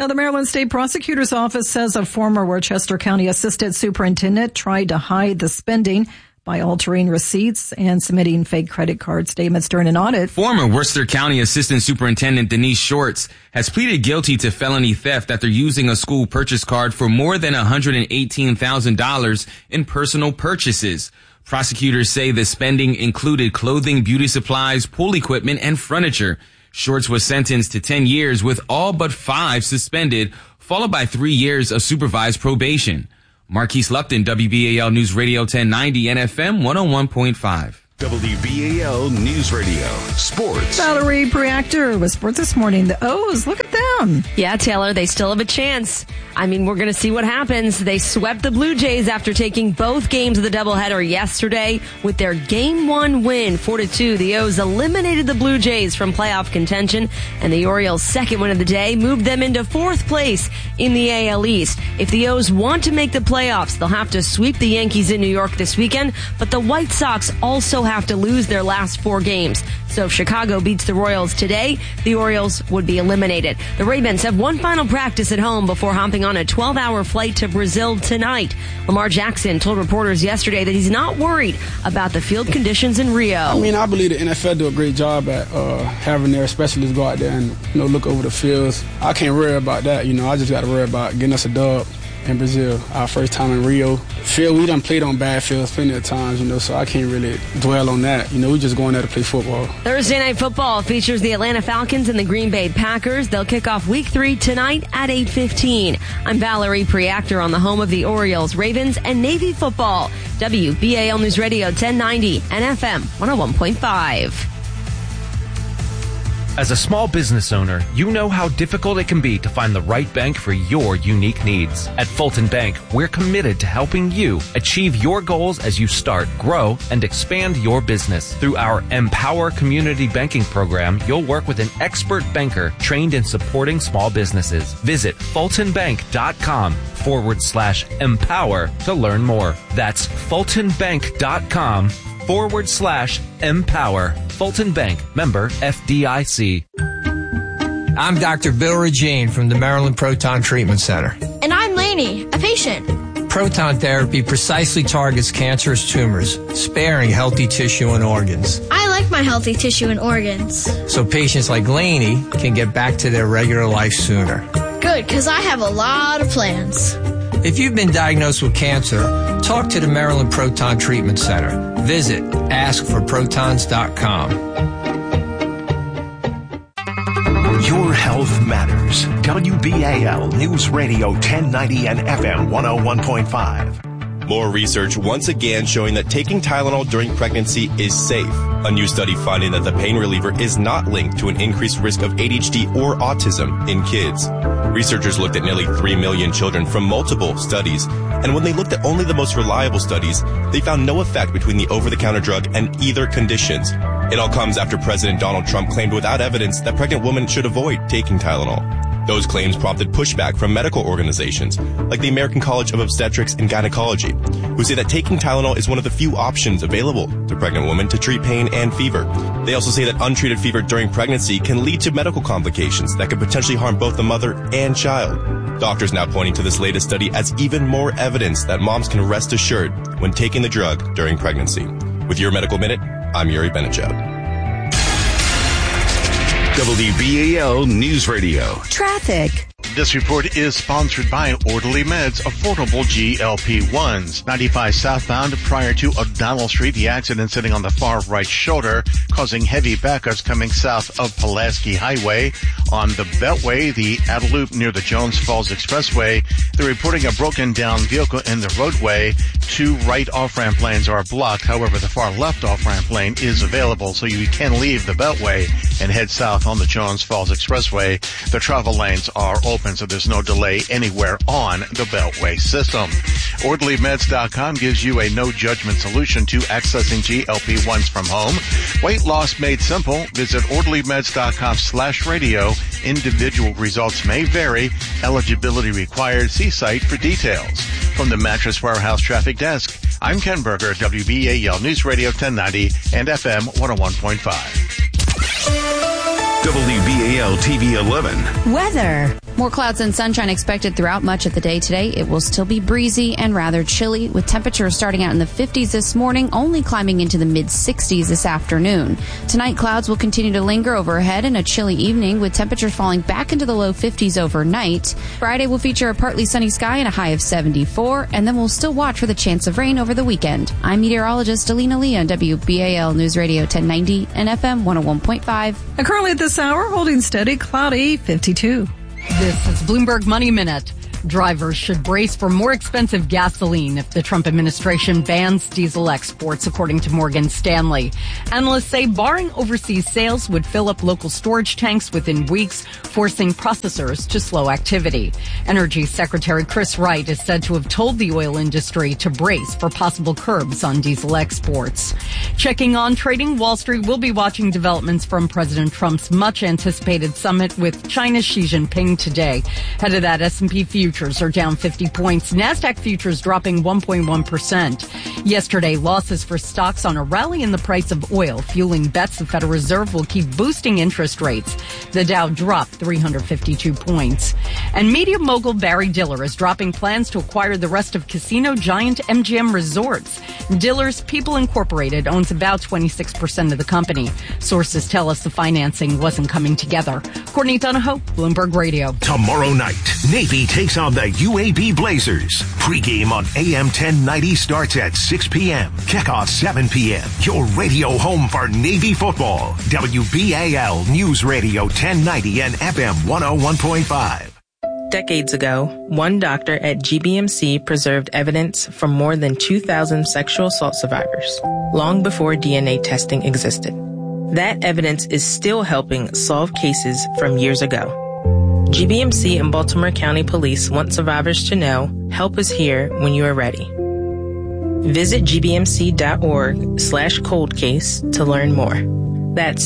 Speaker 15: Now, the Maryland State Prosecutor's Office says a former Worcester County Assistant Superintendent tried to hide the spending by altering receipts and submitting fake credit card statements during an audit.
Speaker 13: Former Worcester County Assistant Superintendent Denise Shorts has pleaded guilty to felony theft after using a school purchase card for more than one hundred eighteen thousand dollars in personal purchases. Prosecutors say the spending included clothing, beauty supplies, pool equipment, and furniture. Shorts was sentenced to ten years with all but five suspended, followed by three years of supervised probation. Marquise Lupton, W B A L News Radio ten ninety and F M one oh one point five.
Speaker 6: W B A L News Radio Sports.
Speaker 15: Valerie Preactor with sports this morning. The O's, look at them.
Speaker 19: Yeah, Taylor, they still have a chance. I mean, we're going to see what happens. They swept the Blue Jays after taking both games of the doubleheader yesterday with their game one win, four to two. The O's eliminated the Blue Jays from playoff contention, and the Orioles' second win of the day moved them into fourth place in the A L East. If the O's want to make the playoffs, they'll have to sweep the Yankees in New York this weekend, but the White Sox also have to lose their last four games. So if Chicago beats the Royals today, the Orioles would be eliminated. The Ravens have one final practice at home before hopping on a twelve-hour flight to Brazil tonight. Lamar Jackson told reporters yesterday that he's not worried about the field conditions in Rio.
Speaker 20: I mean, I believe the N F L do a great job at uh, having their specialists go out there and, you know, look over the fields. I can't worry about that. You know, I just got to worry about getting us a dub in Brazil, our first time in Rio. Field, we done played on bad fields plenty of times, you know, so I can't really dwell on that. You know, we just going there to play football.
Speaker 19: Thursday Night Football features the Atlanta Falcons and the Green Bay Packers. They'll kick off week three tonight at eight fifteen. I'm Valerie Preactor on the home of the Orioles, Ravens, and Navy football. W B A L News Radio ten ninety and F M one oh one point five.
Speaker 11: As a small business owner, you know how difficult it can be to find the right bank for your unique needs. At Fulton Bank, we're committed to helping you achieve your goals as you start, grow, and expand your business. Through our Empower Community Banking program, you'll work with an expert banker trained in supporting small businesses. Visit fultonbank.com forward slash empower to learn more. That's fultonbank.com forward slash empower. Fulton Bank, member F D I C.
Speaker 21: I'm Doctor Bill Regine from the Maryland Proton Treatment Center.
Speaker 22: And I'm Lainey, a patient.
Speaker 21: Proton therapy precisely targets cancerous tumors, sparing healthy tissue and organs.
Speaker 22: I like my healthy tissue and organs.
Speaker 21: So patients like Lainey can get back to their regular life sooner.
Speaker 22: Good, because I have a lot of plans.
Speaker 21: If you've been diagnosed with cancer, talk to the Maryland Proton Treatment Center. Visit ask for protons dot com.
Speaker 6: Your health matters. W B A L News Radio ten ninety and F M one oh one point five.
Speaker 23: More research once again showing that taking Tylenol during pregnancy is safe. A new study finding that the pain reliever is not linked to an increased risk of A D H D or autism in kids. Researchers looked at nearly three million children from multiple studies, and when they looked at only the most reliable studies, they found no effect between the over-the-counter drug and either conditions. It all comes after President Donald Trump claimed without evidence that pregnant women should avoid taking Tylenol. Those claims prompted pushback from medical organizations like the American College of Obstetrics and Gynecology, who say that taking Tylenol is one of the few options available to pregnant women to treat pain and fever. They also say that untreated fever during pregnancy can lead to medical complications that could potentially harm both the mother and child. Doctors now pointing to this latest study as even more evidence that moms can rest assured when taking the drug during pregnancy. With your Medical Minute, I'm Yuri Benechow.
Speaker 6: W B A L News Radio.
Speaker 15: Traffic.
Speaker 5: This report is sponsored by Orderly Meds, affordable G L P ones. ninety-five southbound prior to O'Donnell Street, the accident sitting on the far right shoulder, causing heavy backups coming south of Pulaski Highway. On the Beltway, the outer loop near the Jones Falls Expressway, they're reporting a broken down vehicle in the roadway. Two right off-ramp lanes are blocked. However, the far left off-ramp lane is available, so you can leave the Beltway and head south on the Jones Falls Expressway. The travel lanes are open, so there's no delay anywhere on the Beltway system. Orderly Meds dot com gives you a no-judgment solution to accessing G L P ones from home. Weight loss made simple. Visit Orderly Meds dot com slash radio. Individual results may vary. Eligibility required. See site for details. From the Mattress Warehouse Traffic Desk, I'm Ken Berger, W B A L News Radio ten ninety and F M one oh one point five.
Speaker 6: W B A L T V eleven.
Speaker 15: Weather.
Speaker 18: More clouds and sunshine expected throughout much of the day today. It will still be breezy and rather chilly, with temperatures starting out in the fifties this morning, only climbing into the mid-sixties this afternoon. Tonight, clouds will continue to linger overhead and a chilly evening, with temperatures falling back into the low fifties overnight. Friday will feature a partly sunny sky and a high of seventy-four, and then we'll still watch for the chance of rain over the weekend. I'm meteorologist Alina Lee on W B A L News Radio ten ninety and F M one oh one point five.
Speaker 15: And currently at this hour, holding steady, cloudy, fifty-two.
Speaker 2: This is Bloomberg Money Minute. Drivers should brace for more expensive gasoline if the Trump administration bans diesel exports, according to Morgan Stanley. Analysts say barring overseas sales would fill up local storage tanks within weeks, forcing processors to slow activity. Energy Secretary Chris Wright is said to have told the oil industry to brace for possible curbs on diesel exports. Checking on trading, Wall Street will be watching developments from President Trump's much-anticipated summit with China's Xi Jinping today. Ahead of that, S and P futures are down fifty points. NASDAQ futures dropping one point one percent. Yesterday, losses for stocks on a rally in the price of oil, fueling bets the Federal Reserve will keep boosting interest rates. The Dow dropped three hundred fifty-two points. And media mogul Barry Diller is dropping plans to acquire the rest of casino giant M G M Resorts. Diller's People Incorporated owns about twenty-six percent of the company. Sources tell us the financing wasn't coming together. Courtney Donahoe, Bloomberg Radio.
Speaker 6: Tomorrow night, Navy takes on the U A B Blazers. Pre-game on A M ten ninety starts at six p.m. Kickoff seven p.m. Your radio home for Navy football. W B A L News Radio ten ninety and F M one oh one point five.
Speaker 3: Decades ago, one doctor at G B M C preserved evidence from more than two thousand sexual assault survivors, long before D N A testing existed. That evidence is still helping solve cases from years ago. G B M C and Baltimore County Police want survivors to know help is here when you are ready. Visit gbmc.org slash cold case to learn more. That's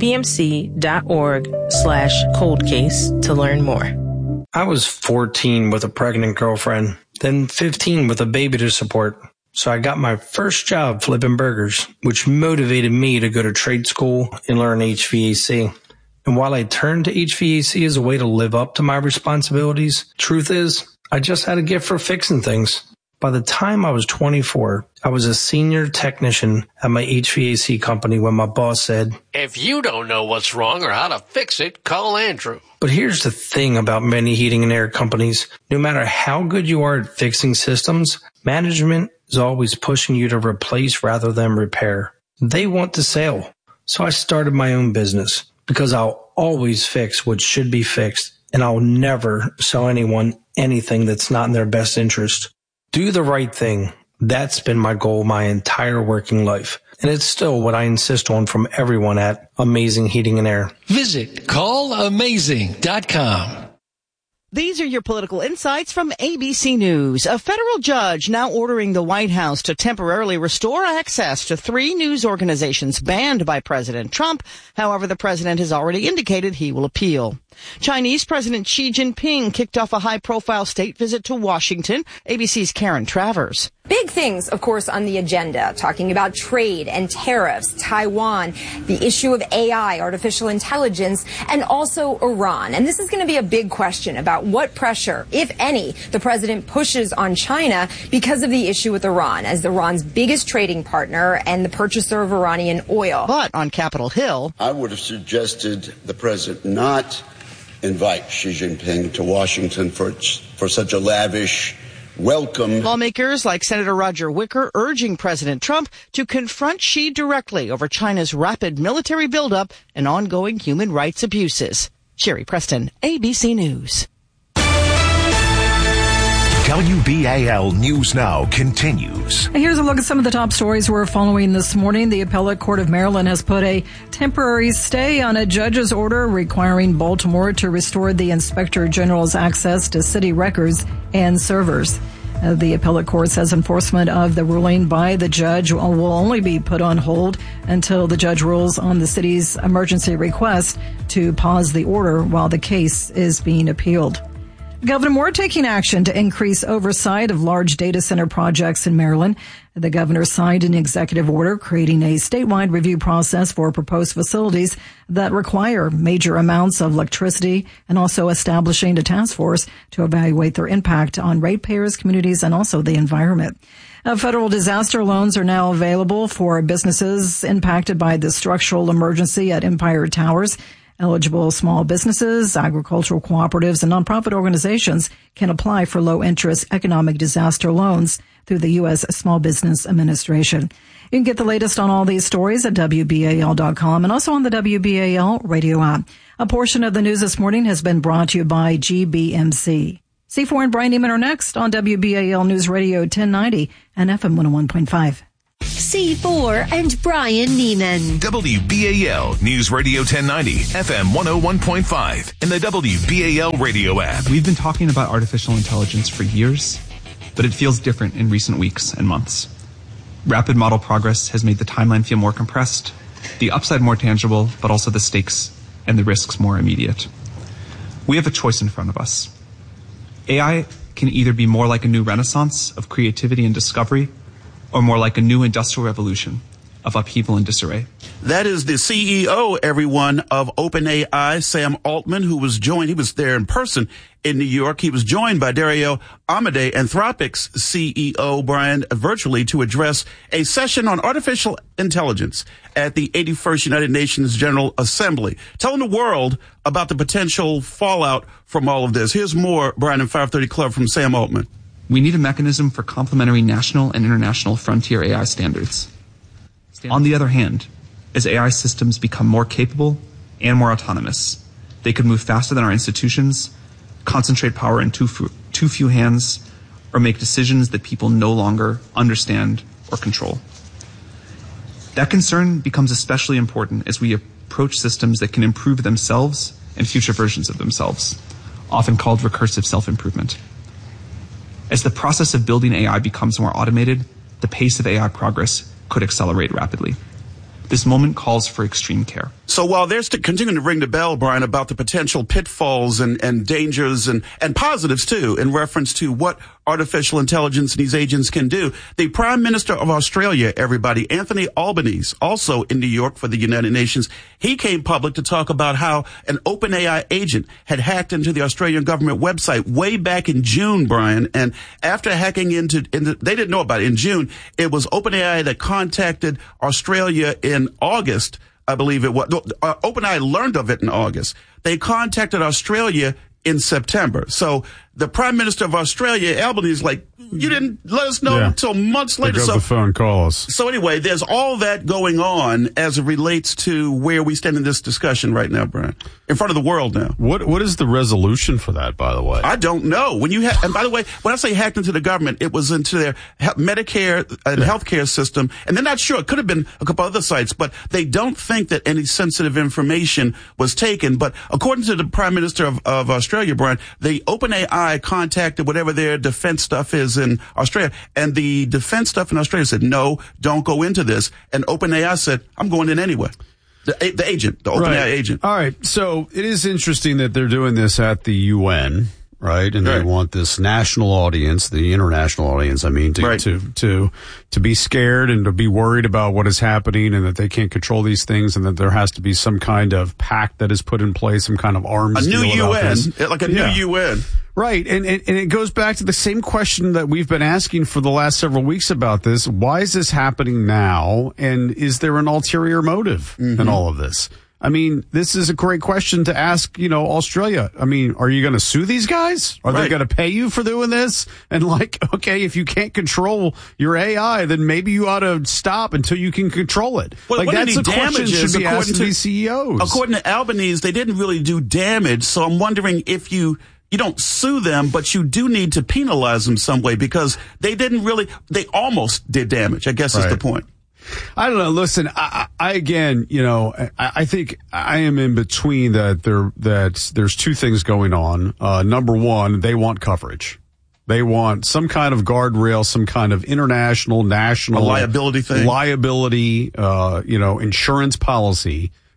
Speaker 3: gbmc.org slash cold case to learn more.
Speaker 8: I was fourteen with a pregnant girlfriend, then fifteen with a baby to support. So I got my first job flipping burgers, which motivated me to go to trade school and learn H V A C. And while I turned to H V A C as a way to live up to my responsibilities, truth is, I just had a gift for fixing things. By the time I was twenty-four, I was a senior technician at my H V A C company when my boss said,
Speaker 9: "If you don't know what's wrong or how to fix it, call Andrew."
Speaker 8: But here's the thing about many heating and air companies. No matter how good you are at fixing systems, management is always pushing you to replace rather than repair. They want the sale. So I started my own business because I'll always fix what should be fixed, and I'll never sell anyone anything that's not in their best interest. Do the right thing. That's been my goal my entire working life. And it's still what I insist on from everyone at Amazing Heating and Air.
Speaker 4: Visit call amazing dot com.
Speaker 24: These are your political insights from A B C News. A federal judge now ordering the White House to temporarily restore access to three news organizations banned by President Trump. However, the president has already indicated he will appeal. Chinese President Xi Jinping kicked off a high-profile state visit to Washington. A B C's Karen Travers.
Speaker 26: Big things, of course, on the agenda, talking about trade and tariffs, Taiwan, the issue of A I, artificial intelligence, and also Iran. And this is going to be a big question about what pressure, if any, the president pushes on China because of the issue with Iran, as Iran's biggest trading partner and the purchaser of Iranian oil.
Speaker 24: But on Capitol Hill,
Speaker 27: I would have suggested the president not invite Xi Jinping to Washington for, for such a lavish welcome.
Speaker 24: Lawmakers like Senator Roger Wicker urging President Trump to confront Xi directly over China's rapid military buildup and ongoing human rights abuses. Sherry Preston, A B C News.
Speaker 6: W B A L News Now continues.
Speaker 15: Here's a look at some of the top stories we're following this morning. The Appellate Court of Maryland has put a temporary stay on a judge's order requiring Baltimore to restore the Inspector General's access to city records and servers. Uh, the Appellate Court says enforcement of the ruling by the judge will, will only be put on hold until the judge rules on the city's emergency request to pause the order while the case is being appealed. Governor Moore taking action to increase oversight of large data center projects in Maryland. The governor signed an executive order creating a statewide review process for proposed facilities that require major amounts of electricity and also establishing a task force to evaluate their impact on ratepayers, communities, and also the environment. Uh, federal disaster loans are now available for businesses impacted by the structural emergency at Empire Towers. Eligible small businesses, agricultural cooperatives, and nonprofit organizations can apply for low-interest economic disaster loans through the U S Small Business Administration. You can get the latest on all these stories at W B A L dot com and also on the W B A L radio app. A portion of the news this morning has been brought to you by G B M C. C four and Brian Neiman are next on W B A L News Radio ten ninety and F M one oh one point five.
Speaker 7: C four and Brian Neiman.
Speaker 6: W B A L News Radio ten ninety, F M one oh one point five, and the W B A L radio app.
Speaker 10: We've been talking about artificial intelligence for years, but it feels different in recent weeks and months. Rapid model progress has made the timeline feel more compressed, the upside more tangible, but also the stakes and the risks more immediate. We have a choice in front of us. A I can either be more like a new renaissance of creativity and discovery, or more like a new industrial revolution of upheaval and disarray.
Speaker 12: That is the C E O, everyone, of OpenAI, Sam Altman, who was joined, he was there in person in New York. He was joined by Dario Amodei, Anthropic's C E O, Brian, virtually to address a session on artificial intelligence at the eighty-first United Nations General Assembly, telling the world about the potential fallout from all of this. Here's more, Brian, in five thirty Club from Sam Altman.
Speaker 10: We need a mechanism for complementary national and international frontier A I standards. On the other hand, as A I systems become more capable and more autonomous, they could move faster than our institutions, concentrate power in too few, too few hands, or make decisions that people no longer understand or control. That concern becomes especially important as we approach systems that can improve themselves and future versions of themselves, often called recursive self-improvement. As the process of building A I becomes more automated, the pace of A I progress could accelerate rapidly. This moment calls for extreme care.
Speaker 12: So while they're st- continuing to ring the bell, Brian, about the potential pitfalls and, and dangers and, and positives, too, in reference to what artificial intelligence and these agents can do, the Prime Minister of Australia, everybody, Anthony Albanese, also in New York for the United Nations, he came public to talk about how an OpenAI agent had hacked into the Australian government website way back in June, Brian. And after hacking into, into they didn't know about it in June, it was OpenAI that contacted Australia in August. I believe it was. Uh, OpenAI learned of it in August. They contacted Australia in September. So the Prime Minister of Australia, Albanese, is like, you didn't let us know yeah. until months later.
Speaker 14: Pick up
Speaker 12: so,
Speaker 14: the phone, call us.
Speaker 12: So anyway, there's all that going on as it relates to where we stand in this discussion right now, Brian, in front of the world now.
Speaker 14: What What is the resolution for that, by the way?
Speaker 12: I don't know. When you ha- and by the way, when I say hacked into the government, it was into their he- Medicare and yeah. healthcare system, and they're not sure. It could have been a couple other sites, but they don't think that any sensitive information was taken. But according to the Prime Minister of, of Australia, Brian, the OpenAI contacted whatever their defense stuff is in Australia, and the defense stuff in Australia said, no, don't go into this. And OpenAI said, I'm going in anyway. The, the agent, the OpenAI
Speaker 14: right.
Speaker 12: agent.
Speaker 14: All right. So it is interesting that they're doing this at the U N, right? And right. they want this national audience, the international audience, I mean, to, right. to, to, to be scared and to be worried about what is happening and that they can't control these things and that there has to be some kind of pact that is put in place, some kind of arms
Speaker 12: A new
Speaker 14: deal
Speaker 12: U N,
Speaker 14: this.
Speaker 12: like a
Speaker 14: yeah.
Speaker 12: new U N.
Speaker 14: Right. And, and, and it goes back to the same question that we've been asking for the last several weeks about this. Why is this happening now? And is there an ulterior motive mm-hmm. in all of this? I mean, this is a great question to ask, you know, Australia. I mean, are you going to sue these guys? Are right. they going to pay you for doing this? And like, okay, if you can't control your A I, then maybe you ought to stop until you can control it.
Speaker 12: Well,
Speaker 14: like that's a question should be asked to these C E Os.
Speaker 12: According to Albanese, they didn't really do damage. So I'm wondering if you, you don't sue them, but you do need to penalize them some way because they didn't really, they almost did damage, I guess right. is the point.
Speaker 14: I don't know. Listen, I, I again, you know, I, I think I am in between that there, that there's two things going on. Uh, number one, they want coverage. They want some kind of guardrail, some kind of international, national
Speaker 12: a liability thing,
Speaker 14: liability, uh, you know, insurance policy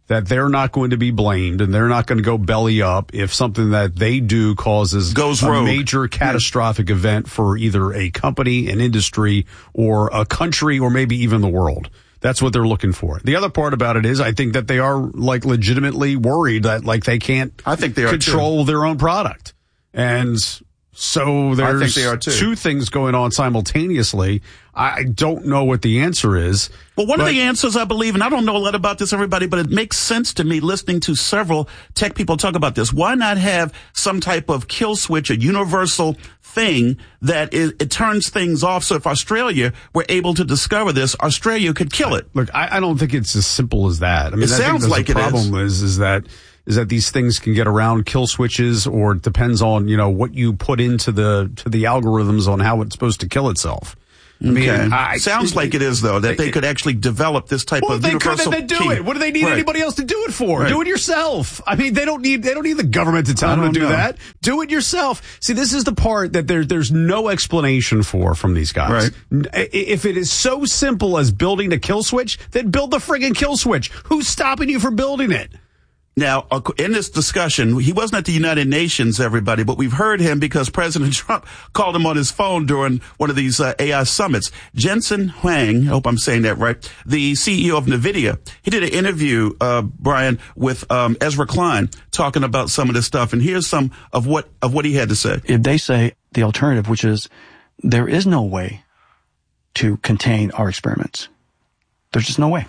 Speaker 14: that they're not going to be blamed and they're not going to go belly up if something that they do causes
Speaker 12: Goes
Speaker 14: a
Speaker 12: rogue.
Speaker 14: major catastrophic yeah. event for either a company, an industry, or a country, or maybe even the world. That's what they're looking for. The other part about it is I think that they are like legitimately worried that like they can't
Speaker 12: I think they are
Speaker 14: control
Speaker 12: too.
Speaker 14: their own product. And so there's
Speaker 12: I think they are too.
Speaker 14: two things going on simultaneously. I don't know what the answer is.
Speaker 12: Well, one
Speaker 14: but,
Speaker 12: of the answers, I believe, and I don't know a lot about this, everybody, but it makes sense to me listening to several tech people talk about this. Why not have some type of kill switch, a universal thing that it, it turns things off? So if Australia were able to discover this, Australia could kill it.
Speaker 14: Look, I, I don't think it's as simple as that. I mean,
Speaker 12: it
Speaker 14: I
Speaker 12: sounds
Speaker 14: think
Speaker 12: like
Speaker 14: the
Speaker 12: it
Speaker 14: problem
Speaker 12: is.
Speaker 14: is, is that is that these things can get around kill switches, or it depends on, you know, what you put into the to the algorithms on how it's supposed to kill itself. I mean,
Speaker 12: okay.
Speaker 14: I,
Speaker 12: sounds it, like it is, though, that
Speaker 14: it,
Speaker 12: they could actually develop this type
Speaker 14: well,
Speaker 12: of
Speaker 14: they
Speaker 12: universal
Speaker 14: could, then do
Speaker 12: key.
Speaker 14: it. What do they need
Speaker 12: right.
Speaker 14: anybody else to do it for?
Speaker 12: Right.
Speaker 14: Do it yourself. I mean, they don't need they don't need the government to tell them to do
Speaker 12: know.
Speaker 14: that. Do it yourself. See, this is the part that there, there's no explanation for from these guys.
Speaker 12: Right.
Speaker 14: If it is so simple as building a kill switch, then build the friggin' kill switch. Who's stopping you from building it?
Speaker 12: Now, in this discussion, he wasn't at the United Nations, everybody, but we've heard him because President Trump called him on his phone during one of these uh, A I summits. Jensen Huang, I hope I'm saying that right, the C E O of NVIDIA, he did an interview, uh, Brian, with um, Ezra Klein talking about some of this stuff. And here's some of what of what he had to say.
Speaker 1: If they say the alternative, which is there is no way to contain our experiments, there's just no way.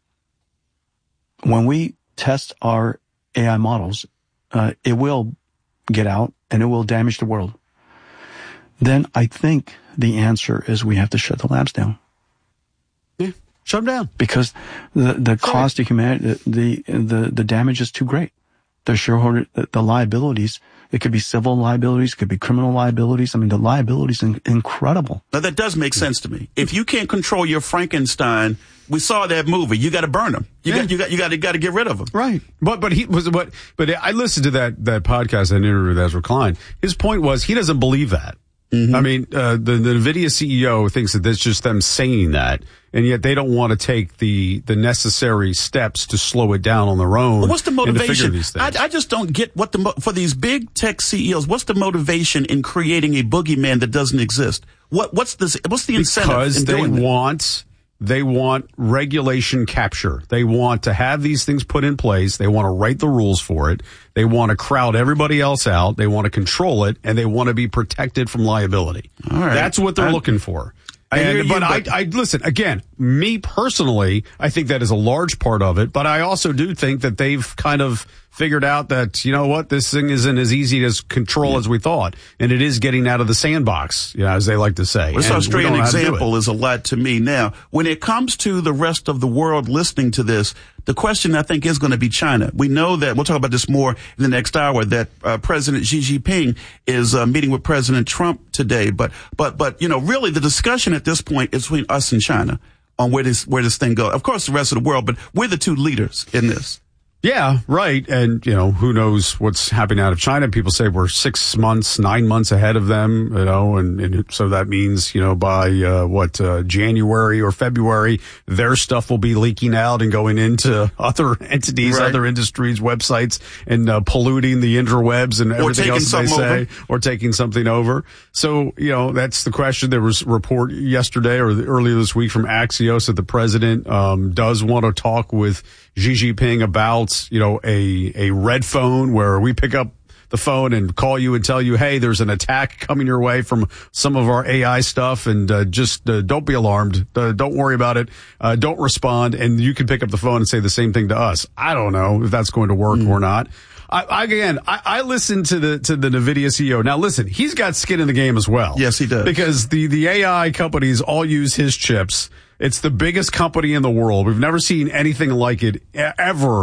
Speaker 1: When we test our A I models, uh, it will get out and it will damage the world. Then I think the answer is we have to shut the labs down.
Speaker 14: Yeah, shut them down.
Speaker 1: Because the, the cost to humanity, the, the, the damage is too great. The shareholder, the, the liabilities, it could be civil liabilities, it could be criminal liabilities. I mean, the liabilities are incredible.
Speaker 12: Now that does make sense to me. If you can't control your Frankenstein, we saw that movie. You got to burn them. You
Speaker 14: yeah.
Speaker 12: got, you got, you got to, got to get rid of them.
Speaker 14: Right. But, but he was, but, but I listened to that, that podcast and interview with Ezra Klein. His point was he doesn't believe that. Mm-hmm. I mean, uh, the, the NVIDIA C E O thinks that that's just them saying that, and yet they don't want to take the, the necessary steps to slow it down on their own.
Speaker 12: Well, what's the motivation?
Speaker 14: These things.
Speaker 12: I, I just don't get what the, for these big tech C E Os, what's the motivation in creating a boogeyman that doesn't exist? What, what's this, what's the incentive
Speaker 14: because
Speaker 12: in
Speaker 14: they
Speaker 12: doing that?
Speaker 14: want, they want regulation capture. They want to have these things put in place. They want to write the rules for it. They want to crowd everybody else out. They want to control it, and they want to be protected from liability.
Speaker 12: All right.
Speaker 14: That's what they're
Speaker 12: I,
Speaker 14: looking for.
Speaker 12: I
Speaker 14: and,
Speaker 12: hear you,
Speaker 14: but,
Speaker 12: but
Speaker 14: I, I listen again. Me personally, I think that is a large part of it. But I also do think that they've kind of figured out that, you know what, this thing isn't as easy to control yeah. as we thought, and it is getting out of the sandbox, you know, as they like to say.
Speaker 12: This
Speaker 14: and
Speaker 12: Australian
Speaker 14: we
Speaker 12: example is a lot to me. Now, when it comes to the rest of the world listening to this, the question I think is going to be China. We know that, we'll talk about this more in the next hour, that uh, President Xi Jinping is uh, meeting with President Trump today. But, but, but, you know, really the discussion at this point is between us and China on where this, where this thing goes. Of course, the rest of the world, but we're the two leaders in this.
Speaker 14: Yeah, right. And, you know, who knows what's happening out of China. People say we're six months, nine months ahead of them, you know, and, and so that means, you know, by, uh, what, uh, January or February, their stuff will be leaking out and going into other entities, right. other industries, websites, and, uh, polluting the interwebs and everything else they say, over. or taking something over. So, you know, that's the question. There was a report yesterday or the, earlier this week from Axios that the president, um, does want to talk with Xi Jinping about, you know, a, a red phone where we pick up the phone and call you and tell you, hey, there's an attack coming your way from some of our A I stuff, and uh, just uh, don't be alarmed. Uh, don't worry about it. Uh, don't respond. And you can pick up the phone and say the same thing to us. I don't know if that's going to work mm. or not. I, I, again, I, I listened to the to the NVIDIA C E O. Now, listen, he's got skin in the game as well.
Speaker 12: Yes, he does.
Speaker 14: Because the, the A I companies all use his chips. It's the biggest company in the world. We've never seen anything like it ever.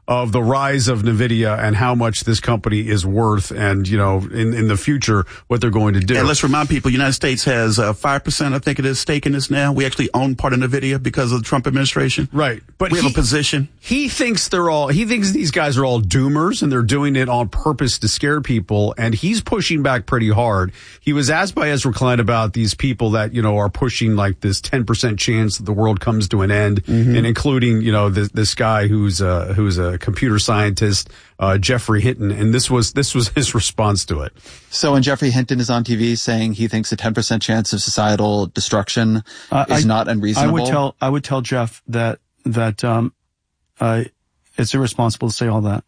Speaker 14: of the rise of NVIDIA and how much this company is worth and, you know, in, in the future, what they're going to do.
Speaker 12: And let's remind people, the United States has uh, five percent, I think it is, stake in this now. We actually own part of NVIDIA because of the Trump administration.
Speaker 14: Right. But
Speaker 12: we
Speaker 14: he,
Speaker 12: have a position.
Speaker 14: He thinks they're all, he thinks these guys are all doomers and they're doing it on purpose to scare people. And he's pushing back pretty hard. He was asked by Ezra Klein about these people that, you know, are pushing like this ten percent chance that the world comes to an end, mm-hmm. and including, you know, this, this guy who's uh, who's a computer scientist, uh, Jeffrey Hinton, and this was this was his response to it.
Speaker 11: So when Jeffrey Hinton is on T V saying he thinks a ten percent chance of societal destruction uh, is I, not unreasonable,
Speaker 1: I would tell I would tell Jeff that that um, uh, it's irresponsible to say all that.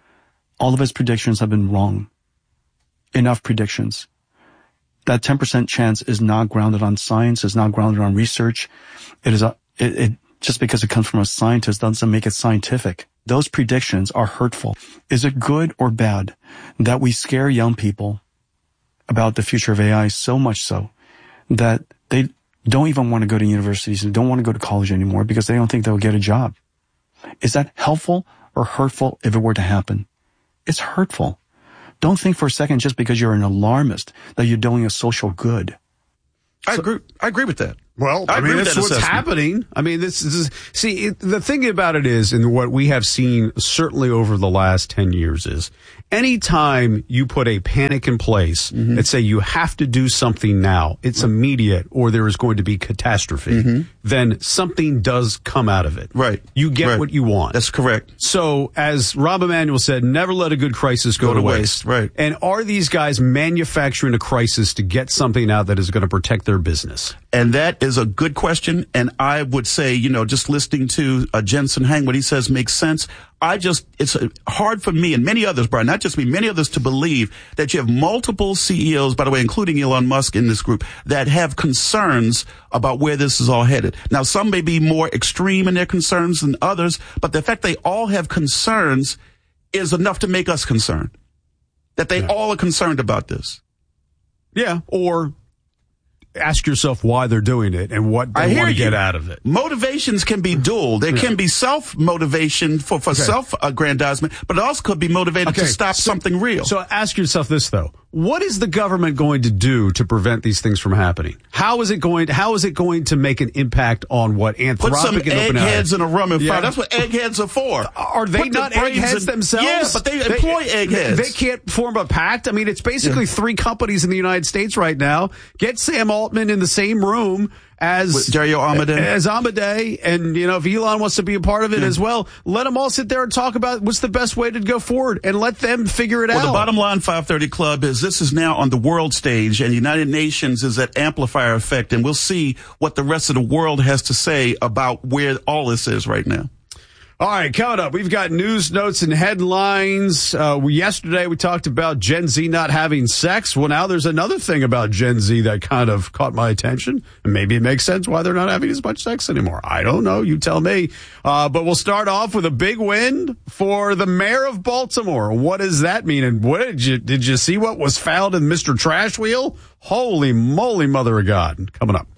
Speaker 1: All of his predictions have been wrong. Enough predictions. That ten percent chance is not grounded on science, is not grounded on research. It is a, it, it just because it comes from a scientist doesn't make it scientific. Those predictions are hurtful. Is it good or bad that we scare young people about the future of A I so much so that they don't even want to go to universities and don't want to go to college anymore because they don't think they'll get a job? Is that helpful or hurtful if it were to happen? It's hurtful. Don't think for a second just because you're an alarmist that you're doing a social good.
Speaker 12: I so, agree. I agree with that.
Speaker 14: Well, I, I mean, that's what's assessment. happening. I mean, this is, see, it, the thing about it is, and what we have seen certainly over the last ten years is, anytime you put a panic in place mm-hmm. and say you have to do something now, it's right. immediate, or there is going to be catastrophe, mm-hmm. then something does come out of it.
Speaker 12: Right.
Speaker 14: You get
Speaker 12: right.
Speaker 14: what you want.
Speaker 12: That's correct.
Speaker 14: So, as Rahm Emanuel said, never let a good crisis go, go to, to waste. waste.
Speaker 12: Right.
Speaker 14: And are these guys manufacturing a crisis to get something out that is going to protect their business?
Speaker 12: And that is a good question. And I would say, you know, just listening to uh, Jensen Huang, what he says makes sense. I just, it's hard for me and many others, Brian, not just me, many others to believe that you have multiple C E Os, by the way, including Elon Musk in this group, that have concerns about where this is all headed. Now, some may be more extreme in their concerns than others, but the fact they all have concerns is enough to make us concerned. That they yeah. all are concerned about this.
Speaker 14: Yeah, or ask yourself why they're doing it and what they want to get out of it.
Speaker 12: Motivations can be dual. There yeah. can be self-motivation for, for okay. self-aggrandizement, but it also could be motivated okay. to stop so, something real.
Speaker 14: So ask yourself this, though. What is the government going to do to prevent these things from happening? How is it going to, how is it going to make an impact on what Anthropic
Speaker 12: Put some
Speaker 14: and OpenAI?
Speaker 12: eggheads in a room and yeah. fire. That's what eggheads are for.
Speaker 14: Are they
Speaker 12: Put
Speaker 14: not
Speaker 12: the
Speaker 14: eggheads
Speaker 12: in,
Speaker 14: themselves?
Speaker 12: Yeah, but they employ they, eggheads.
Speaker 14: They can't form a pact. I mean, it's basically yeah. three companies in the United States right now. Get Sam Altman in the same room as
Speaker 12: With Dario Amodei.
Speaker 14: As Amodei, and you know, if Elon wants to be a part of it yeah. as well, let them all sit there and talk about what's the best way to go forward, and let them figure it
Speaker 12: well,
Speaker 14: out.
Speaker 12: Well, the bottom line, five thirty Club, is this is now on the world stage, and the United Nations is that amplifier effect, and we'll see what the rest of the world has to say about where all this is right now.
Speaker 14: All right, coming up, we've got news, notes, and headlines. Uh, we, yesterday, we talked about Gen Z not having sex. Well, now there's another thing about Gen Z that kind of caught my attention. And maybe it makes sense why they're not having as much sex anymore. I don't know. You tell me. Uh, but we'll start off with a big win for the mayor of Baltimore. What does that mean? And what did you, did you see what was found in Mister Trash Wheel? Holy moly, mother of God. Coming up.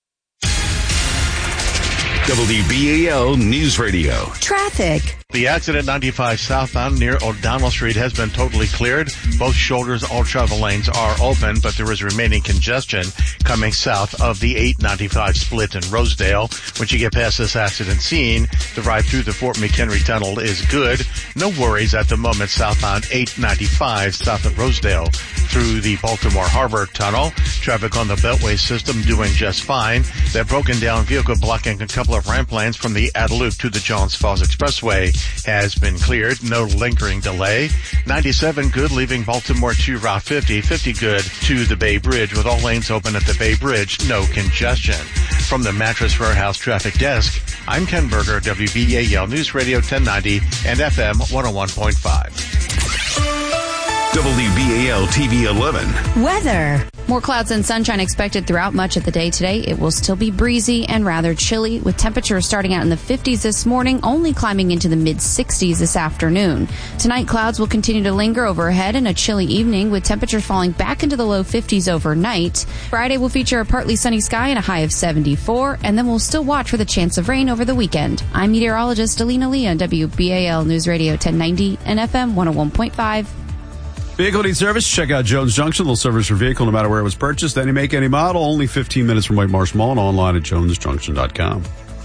Speaker 6: W B A L News Radio.
Speaker 7: Traffic.
Speaker 5: The accident ninety-five southbound near O'Donnell Street has been totally cleared. Both shoulders, all travel lanes are open, but there is remaining congestion coming south of the eight ninety-five split in Rosedale. Once you get past this accident scene, the ride through the Fort McHenry Tunnel is good. No worries at the moment southbound eight ninety-five south of Rosedale through the Baltimore Harbor Tunnel. Traffic on the Beltway system doing just fine. That broken down vehicle blocking a couple of ramp lanes from the Ada Loop to the Johns Falls Expressway has been cleared. No lingering delay. ninety-seven good leaving Baltimore to Route fifty. fifty good to the Bay Bridge with all lanes open at the Bay Bridge. No congestion. From the Mattress Warehouse Traffic Desk, I'm Ken Berger, W B A L News Radio ten ninety and F M one oh one point five.
Speaker 6: W B A K L T V eleven.
Speaker 7: Weather.
Speaker 18: More clouds and sunshine expected throughout much of the day today. It will still be breezy and rather chilly, with temperatures starting out in the fifties this morning, only climbing into the mid sixties this afternoon. Tonight, clouds will continue to linger overhead and a chilly evening, with temperatures falling back into the low fifties overnight. Friday will feature a partly sunny sky and a high of seventy-four, and then we'll still watch for the chance of rain over the weekend. I'm meteorologist Alina Lee on W B A L News Radio ten ninety and F M one oh one point five.
Speaker 14: Vehicle needs service? Check out Jones Junction. They'll service your vehicle no matter where it was purchased. Any make, any model. Only fifteen minutes from White Marsh Mall and online at jones junction dot com.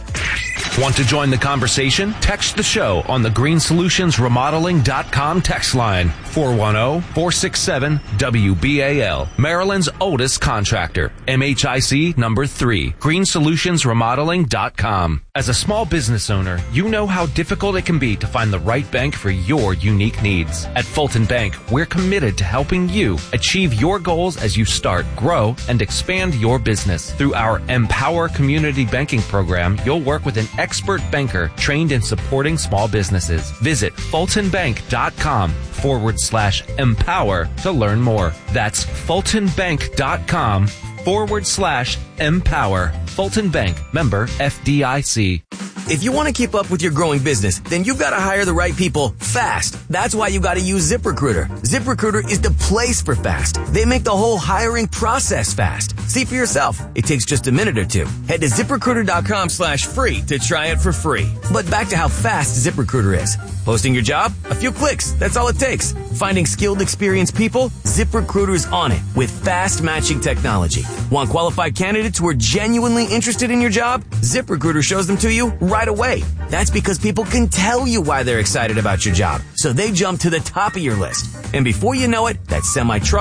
Speaker 13: Want to join the conversation? Text the show on the green solutions remodeling dot com text line, four one zero, four six seven, W B A L. Maryland's oldest contractor, M H I C number three, green solutions remodeling dot com. As a small business owner, you know how difficult it can be to find the right bank for your unique needs. At Fulton Bank, we're committed to helping you achieve your goals as you start, grow, and expand your business. Through our Empower Community Banking program, you'll work with an expert banker trained in supporting small businesses. Visit fultonbank.com forward slash empower to learn more. That's fultonbank.com forward slash empower. Fulton Bank, member F D I C.
Speaker 16: If you want to keep up with your growing business, then you've got to hire the right people fast. That's why you got to use ZipRecruiter. ZipRecruiter is the place for fast. They make the whole hiring process fast. See for yourself. It takes just a minute or two. Head to ZipRecruiter.com slash free to try it for free. But back to how fast ZipRecruiter is. Posting your job? A few clicks. That's all it takes. Finding skilled, experienced people? ZipRecruiter's on it with fast matching technology. Want qualified candidates who are genuinely interested in your job? ZipRecruiter shows them to you right away. That's because people can tell you why they're excited about your job. So they jump to the top of your list. And before you know it, that semi-truck